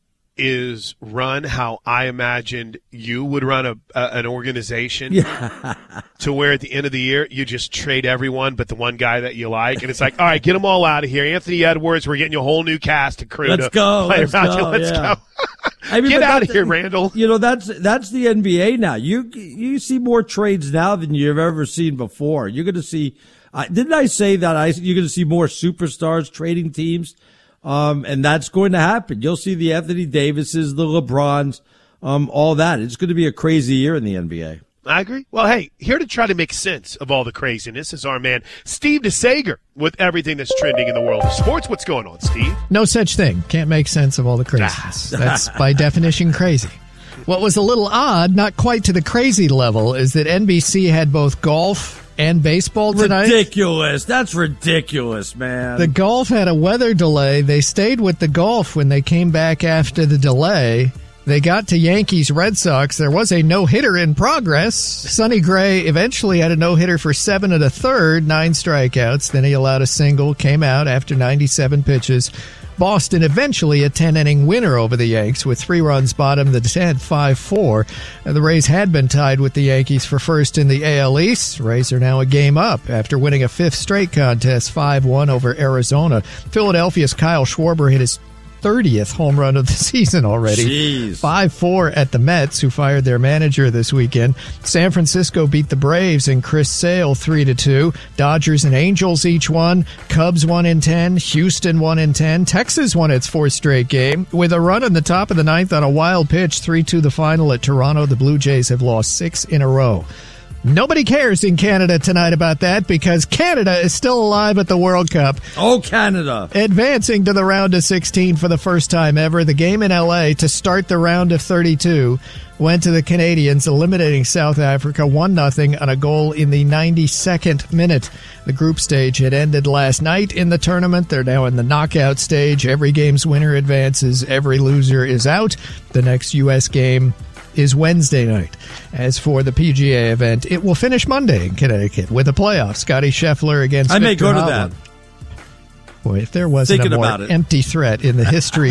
[SPEAKER 21] is run how I imagined you would run a, a an organization,
[SPEAKER 13] yeah.
[SPEAKER 21] to where at the end of the year you just trade everyone but the one guy that you like, and it's like, all right, get them all out of here. Anthony Edwards, we're getting you a whole new cast and crew.
[SPEAKER 13] Let's
[SPEAKER 21] to
[SPEAKER 13] go.
[SPEAKER 21] Play
[SPEAKER 13] Let's
[SPEAKER 21] around
[SPEAKER 13] go.
[SPEAKER 21] you. Let's
[SPEAKER 13] yeah.
[SPEAKER 21] go.
[SPEAKER 13] I mean,
[SPEAKER 21] Get out of
[SPEAKER 13] that-
[SPEAKER 21] here, Randall.
[SPEAKER 13] You know, that's, that's the N B A now. You, you see more trades now than you've ever seen before. You're going to see, uh, didn't I say that I, you're going to see more superstars trading teams? Um, and that's going to happen. You'll see the Anthony Davises, the LeBrons, um, all that. It's going to be a crazy year in the N B A.
[SPEAKER 21] I agree. Well, hey, here to try to make sense of all the craziness is our man, Steve DeSager, with everything that's trending in the world of sports. What's going on, Steve?
[SPEAKER 4] No such thing. Can't make sense of all the craziness. That's by definition crazy. What was a little odd, not quite to the crazy level, is that N B C had both golf and baseball tonight.
[SPEAKER 13] Ridiculous. That's ridiculous, man.
[SPEAKER 4] The golf had a weather delay. They stayed with the golf when they came back after the delay. They got to Yankees Red Sox. There was a no-hitter in progress. Sonny Gray eventually had a no-hitter for seven and a third, nine strikeouts. Then he allowed a single, came out after ninety-seven pitches. Boston eventually a ten-inning winner over the Yanks with three runs bottom the tenth, five four. The Rays had been tied with the Yankees for first in the A L East. Rays are now a game up after winning a fifth straight contest, five one over Arizona. Philadelphia's Kyle Schwarber hit his thirtieth home run of the season already. five four at the Mets, who fired their manager this weekend. San Francisco beat the Braves and Chris Sale three to two. Dodgers and Angels each won. Cubs won in ten. Houston won in ten. Texas won its fourth straight game with a run in the top of the ninth on a wild pitch. three two the final at Toronto. The Blue Jays have lost six in a row. Nobody cares in Canada tonight about that because Canada is still alive at the World Cup.
[SPEAKER 13] Oh, Canada.
[SPEAKER 4] Advancing to the round of sixteen for the first time ever. The game in L A to start the round of thirty-two went to the Canadians, eliminating South Africa one nothing on a goal in the ninety-second minute. The group stage had ended last night in the tournament. They're now in the knockout stage. Every game's winner advances. Every loser is out. The next U S game is Wednesday night. As for the P G A event, it will finish Monday in Connecticut with a playoff. Scotty Scheffler against
[SPEAKER 13] I may
[SPEAKER 4] Victor
[SPEAKER 13] go to
[SPEAKER 4] Hovland.
[SPEAKER 13] that.
[SPEAKER 4] Boy, if there wasn't
[SPEAKER 13] Thinking
[SPEAKER 4] a more
[SPEAKER 13] about it.
[SPEAKER 4] empty threat in the history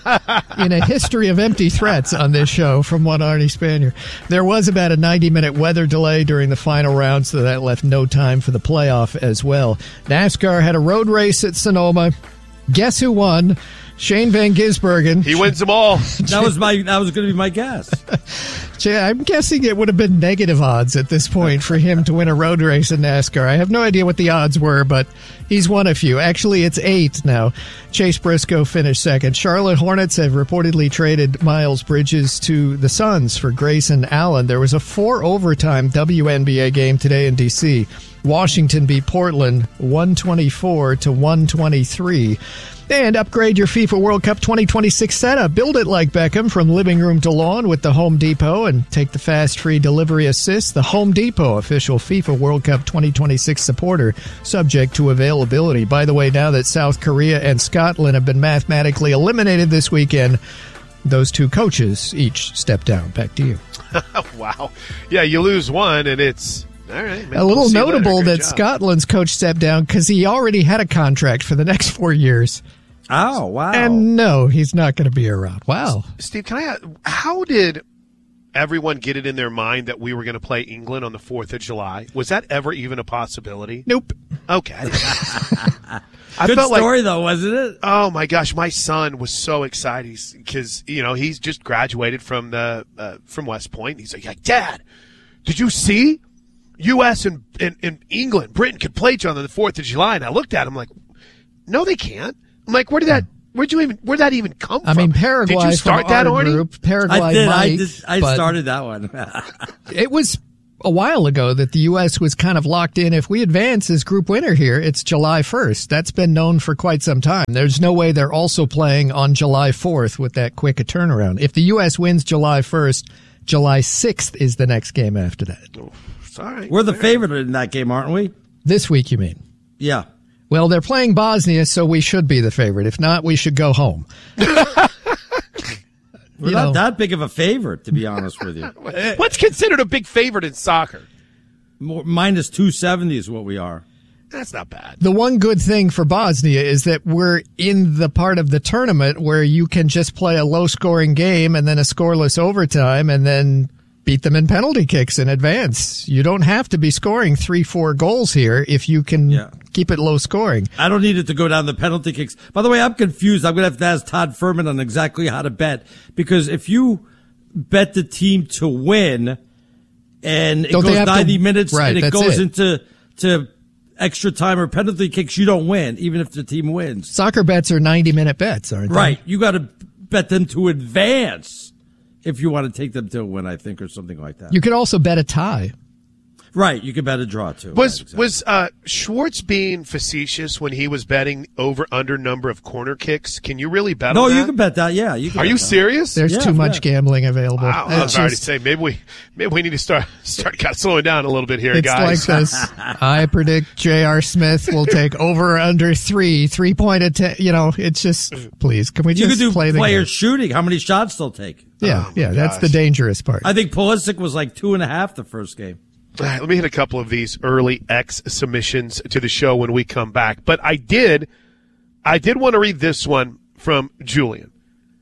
[SPEAKER 4] in a history of empty threats on this show from one Arnie Spanier. There was about a ninety-minute weather delay during the final round, so that left no time for the playoff as well. NASCAR had a road race at Sonoma. Guess who won? Shane Van Gisbergen.
[SPEAKER 21] He wins them all.
[SPEAKER 13] That was my. That was going to be my guess.
[SPEAKER 4] I'm guessing it would have been negative odds at this point for him to win a road race in NASCAR. I have no idea what the odds were, but he's won a few. Actually, it's eight now. Chase Briscoe finished second. Charlotte Hornets have reportedly traded Miles Bridges to the Suns for Grayson Allen. There was a four-overtime W N B A game today in D C. Washington beat Portland one twenty-four to one twenty-three. And upgrade your FIFA World Cup twenty twenty-six setup. Build it like Beckham from living room to lawn with the Home Depot and take the fast free delivery assist. The Home Depot, official FIFA World Cup twenty twenty-six supporter, subject to availability. By the way, now that South Korea and Scotland have been mathematically eliminated this weekend, those two coaches each step down. Back to you.
[SPEAKER 21] Wow. Yeah, you lose one and it's... All right, man.
[SPEAKER 4] A little
[SPEAKER 21] We'll
[SPEAKER 4] notable that
[SPEAKER 21] job.
[SPEAKER 4] Scotland's coach stepped down because he already had a contract for the next four years.
[SPEAKER 13] Oh, wow.
[SPEAKER 4] And no, he's not going to be around. Wow.
[SPEAKER 21] Steve, can I ask, how did everyone get it in their mind that we were going to play England on the fourth of July? Was that ever even a possibility?
[SPEAKER 4] Nope.
[SPEAKER 21] Okay. I
[SPEAKER 13] Good
[SPEAKER 21] felt
[SPEAKER 13] story,
[SPEAKER 21] like,
[SPEAKER 13] though, wasn't it?
[SPEAKER 21] Oh, my gosh. My son was so excited because, you know, he's just graduated from the uh, from West Point. He's like, Dad, did you see U S and, and, and England, Britain could play each other on the fourth of July? And I looked at him like, no, they can't. I'm like, where did that, where'd you even, where'd that even come from?
[SPEAKER 4] I mean, Paraguay
[SPEAKER 21] did you start
[SPEAKER 4] from
[SPEAKER 21] that,
[SPEAKER 4] our
[SPEAKER 21] Arnie?
[SPEAKER 4] group. Paraguay
[SPEAKER 13] I did.
[SPEAKER 4] might,
[SPEAKER 13] I, did, I
[SPEAKER 4] but
[SPEAKER 13] started that one.
[SPEAKER 4] It was a while ago that the U S was kind of locked in. If we advance as group winner here, it's July first. That's been known for quite some time. There's no way they're also playing on July fourth with that quick a turnaround. If the U S wins July first, July sixth is the next game after that.
[SPEAKER 21] Oh, sorry.
[SPEAKER 13] We're the favorite in that game, aren't we?
[SPEAKER 4] This week, you mean?
[SPEAKER 13] Yeah.
[SPEAKER 4] Well, they're playing Bosnia, so we should be the favorite. If not, we should go home.
[SPEAKER 13] We're
[SPEAKER 4] You
[SPEAKER 13] not
[SPEAKER 4] know.
[SPEAKER 13] that big of a favorite, to be honest with you.
[SPEAKER 21] What's considered a big favorite in soccer?
[SPEAKER 13] More, minus two seventy is what we are.
[SPEAKER 21] That's not bad.
[SPEAKER 4] The one good thing for Bosnia is that we're in the part of the tournament where you can just play a low-scoring game and then a scoreless overtime and then beat them in penalty kicks in advance. You don't have to be scoring three, four goals here if you can
[SPEAKER 13] Yeah.
[SPEAKER 4] keep it low scoring.
[SPEAKER 13] I don't need it to go down the penalty kicks. By the way, I'm confused. I'm going to have to ask Todd Furman on exactly how to bet. Because if you bet the team to win and it
[SPEAKER 4] Don't they
[SPEAKER 13] goes
[SPEAKER 4] have to-
[SPEAKER 13] ninety minutes
[SPEAKER 4] right,
[SPEAKER 13] and it
[SPEAKER 4] that's
[SPEAKER 13] goes
[SPEAKER 4] it.
[SPEAKER 13] into to extra time or penalty kicks, you don't win, even if the team wins.
[SPEAKER 4] Soccer bets are ninety-minute bets, aren't they?
[SPEAKER 13] Right. You got to bet them to advance if you want to take them to a win, I think, or something like that.
[SPEAKER 4] You could also bet a tie.
[SPEAKER 13] Right. You could bet a draw, too.
[SPEAKER 21] Was
[SPEAKER 13] Right, exactly.
[SPEAKER 21] was uh, Schwartz being facetious when he was betting over under number of corner kicks? Can you really bet
[SPEAKER 13] No,
[SPEAKER 21] on that?
[SPEAKER 13] you can bet that. Yeah. You can
[SPEAKER 21] Are
[SPEAKER 13] bet
[SPEAKER 21] you
[SPEAKER 13] that.
[SPEAKER 21] serious?
[SPEAKER 4] There's
[SPEAKER 13] Yeah,
[SPEAKER 4] too much
[SPEAKER 13] yeah.
[SPEAKER 4] gambling available.
[SPEAKER 21] Wow, I was
[SPEAKER 4] It's
[SPEAKER 21] already
[SPEAKER 4] just-
[SPEAKER 21] saying maybe we maybe we need to start start kind of slowing down a little bit here,
[SPEAKER 4] It's
[SPEAKER 21] guys.
[SPEAKER 4] like this. I predict J R. Smith will take over under three, three point attempt. You know, it's just, please, can we
[SPEAKER 13] You
[SPEAKER 4] just
[SPEAKER 13] could do
[SPEAKER 4] play the
[SPEAKER 13] player
[SPEAKER 4] game?
[SPEAKER 13] shooting. How many shots they'll take?
[SPEAKER 4] Yeah,
[SPEAKER 21] Oh,
[SPEAKER 4] yeah,
[SPEAKER 21] my
[SPEAKER 4] that's the
[SPEAKER 21] gosh.
[SPEAKER 4] dangerous part.
[SPEAKER 13] I think Pulisic was like two and a half the first game.
[SPEAKER 21] All right, let me hit a couple of these early X submissions to the show when we come back. But I did, I did want to read this one from Julian.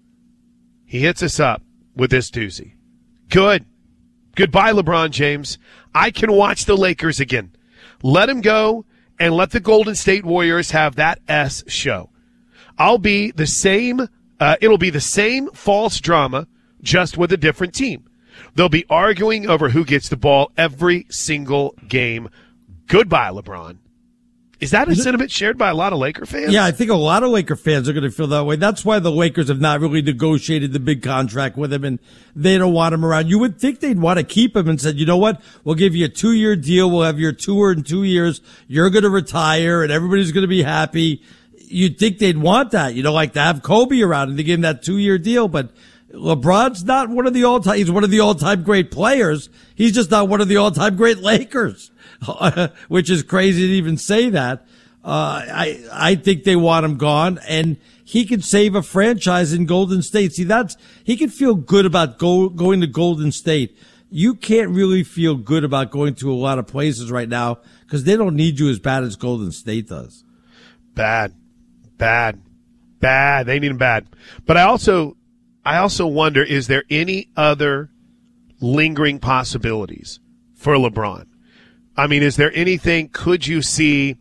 [SPEAKER 21] He hits us up with this doozy. Good. Goodbye, LeBron James. I can watch the Lakers again. Let him go and let the Golden State Warriors have that S show. I'll be the same Uh, it'll be the same false drama, just with a different team. They'll be arguing over who gets the ball every single game. Goodbye, LeBron. Is that a sentiment shared by a lot of Laker fans?
[SPEAKER 13] Yeah, I think a lot of Laker fans are going to feel that way. That's why the Lakers have not really negotiated the big contract with him, and they don't want him around. You would think they'd want to keep him and said, you know what? We'll give you a two-year deal. We'll have your tour in two years. You're going to retire, and everybody's going to be happy. You'd think they'd want that, you know, like to have Kobe around and to give him that two-year deal. But LeBron's not one of the all-time. He's one of the all-time great players. He's just not one of the all-time great Lakers. Which is crazy to even say that. Uh, I, I think they want him gone, and he could save a franchise in Golden State. See, that's, he could feel good about go, going to Golden State. You can't really feel good about going to a lot of places right now because they don't need you as bad as Golden State does.
[SPEAKER 21] Bad, bad, bad. They need him bad. But I also, I also wonder, is there any other lingering possibilities for LeBron? I mean, is there anything, could you see,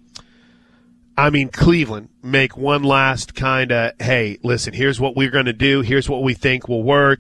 [SPEAKER 21] I mean, Cleveland make one last kind of, hey, listen, here's what we're going to do. Here's what we think will work.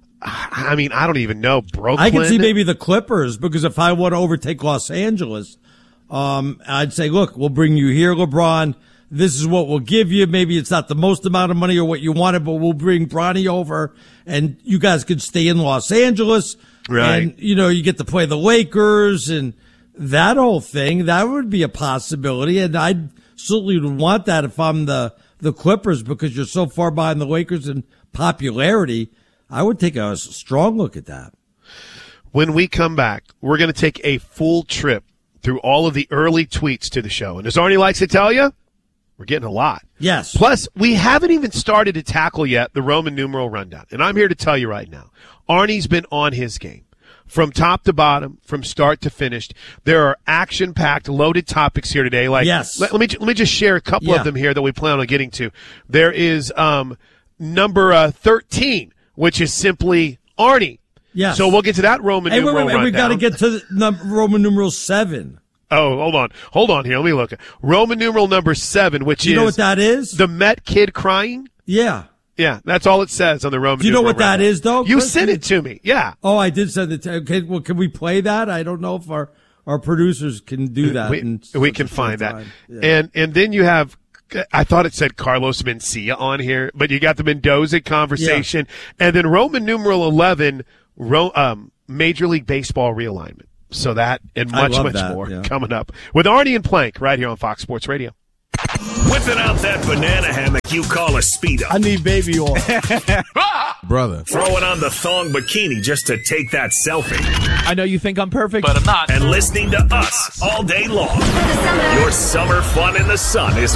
[SPEAKER 21] I mean, I don't even know. Brooklyn.
[SPEAKER 13] I can see maybe the Clippers, because if I want to overtake Los Angeles, um, I'd say, look, we'll bring you here, LeBron. This is what we'll give you. Maybe it's not the most amount of money or what you wanted, but we'll bring Bronny over and you guys can stay in Los Angeles.
[SPEAKER 21] Right.
[SPEAKER 13] And, you know, you get to play the Lakers and that whole thing. That would be a possibility. And I'd certainly would want that if I'm the, the Clippers, because you're so far behind the Lakers in popularity. I would take a strong look at that.
[SPEAKER 21] When we come back, we're going to take a full trip through all of the early tweets to the show. And as Arnie likes to tell you, we're getting a lot.
[SPEAKER 13] Yes.
[SPEAKER 21] Plus, we haven't even started to tackle yet the Roman numeral rundown. And I'm here to tell you right now, Arnie's been on his game. From top to bottom, from start to finish. There are action-packed, loaded topics here today. Like,
[SPEAKER 13] yes.
[SPEAKER 21] let, let me let me just share a couple
[SPEAKER 13] Yeah.
[SPEAKER 21] of them here that we plan on getting to. There is um, number uh, thirteen, which is simply Arnie.
[SPEAKER 13] Yes.
[SPEAKER 21] So we'll get to that Roman
[SPEAKER 13] Hey, wait,
[SPEAKER 21] numeral
[SPEAKER 13] wait, wait, we got to
[SPEAKER 21] rundown.
[SPEAKER 13] get to the num- Roman numeral seven.
[SPEAKER 21] Oh, hold on. Hold on here. Let me look. Roman numeral number seven, which
[SPEAKER 13] Do you
[SPEAKER 21] is...
[SPEAKER 13] know what that is?
[SPEAKER 21] The Met kid crying?
[SPEAKER 13] Yeah.
[SPEAKER 21] Yeah, that's all it says on the Roman
[SPEAKER 13] Do you know
[SPEAKER 21] numeral
[SPEAKER 13] what that
[SPEAKER 21] rundown.
[SPEAKER 13] is, though?
[SPEAKER 21] You
[SPEAKER 13] Chris?
[SPEAKER 21] sent it to me. Yeah.
[SPEAKER 13] Oh, I did send it to Okay, well, can we play that? I don't know if our, our producers can do that.
[SPEAKER 21] We,
[SPEAKER 13] in
[SPEAKER 21] we
[SPEAKER 13] such
[SPEAKER 21] can
[SPEAKER 13] a
[SPEAKER 21] find
[SPEAKER 13] short
[SPEAKER 21] that.
[SPEAKER 13] time. Yeah.
[SPEAKER 21] And and then you have, I thought it said Carlos Mencia on here, but you got the Mendoza conversation. And then Roman numeral eleven, Ro, um, Major League Baseball realignment. So that and
[SPEAKER 13] I
[SPEAKER 21] much,
[SPEAKER 13] love
[SPEAKER 21] much
[SPEAKER 13] that,
[SPEAKER 21] more
[SPEAKER 13] yeah.
[SPEAKER 21] coming up with Arnie and Plank right here on Fox Sports Radio.
[SPEAKER 3] Whipping out that banana hammock you call a Speedo.
[SPEAKER 11] I need baby oil.
[SPEAKER 14] Brother.
[SPEAKER 3] Throwing on the thong bikini just to take that selfie.
[SPEAKER 14] I know you think I'm perfect, but I'm not.
[SPEAKER 3] And listening to us all day long. Your summer fun in the sun is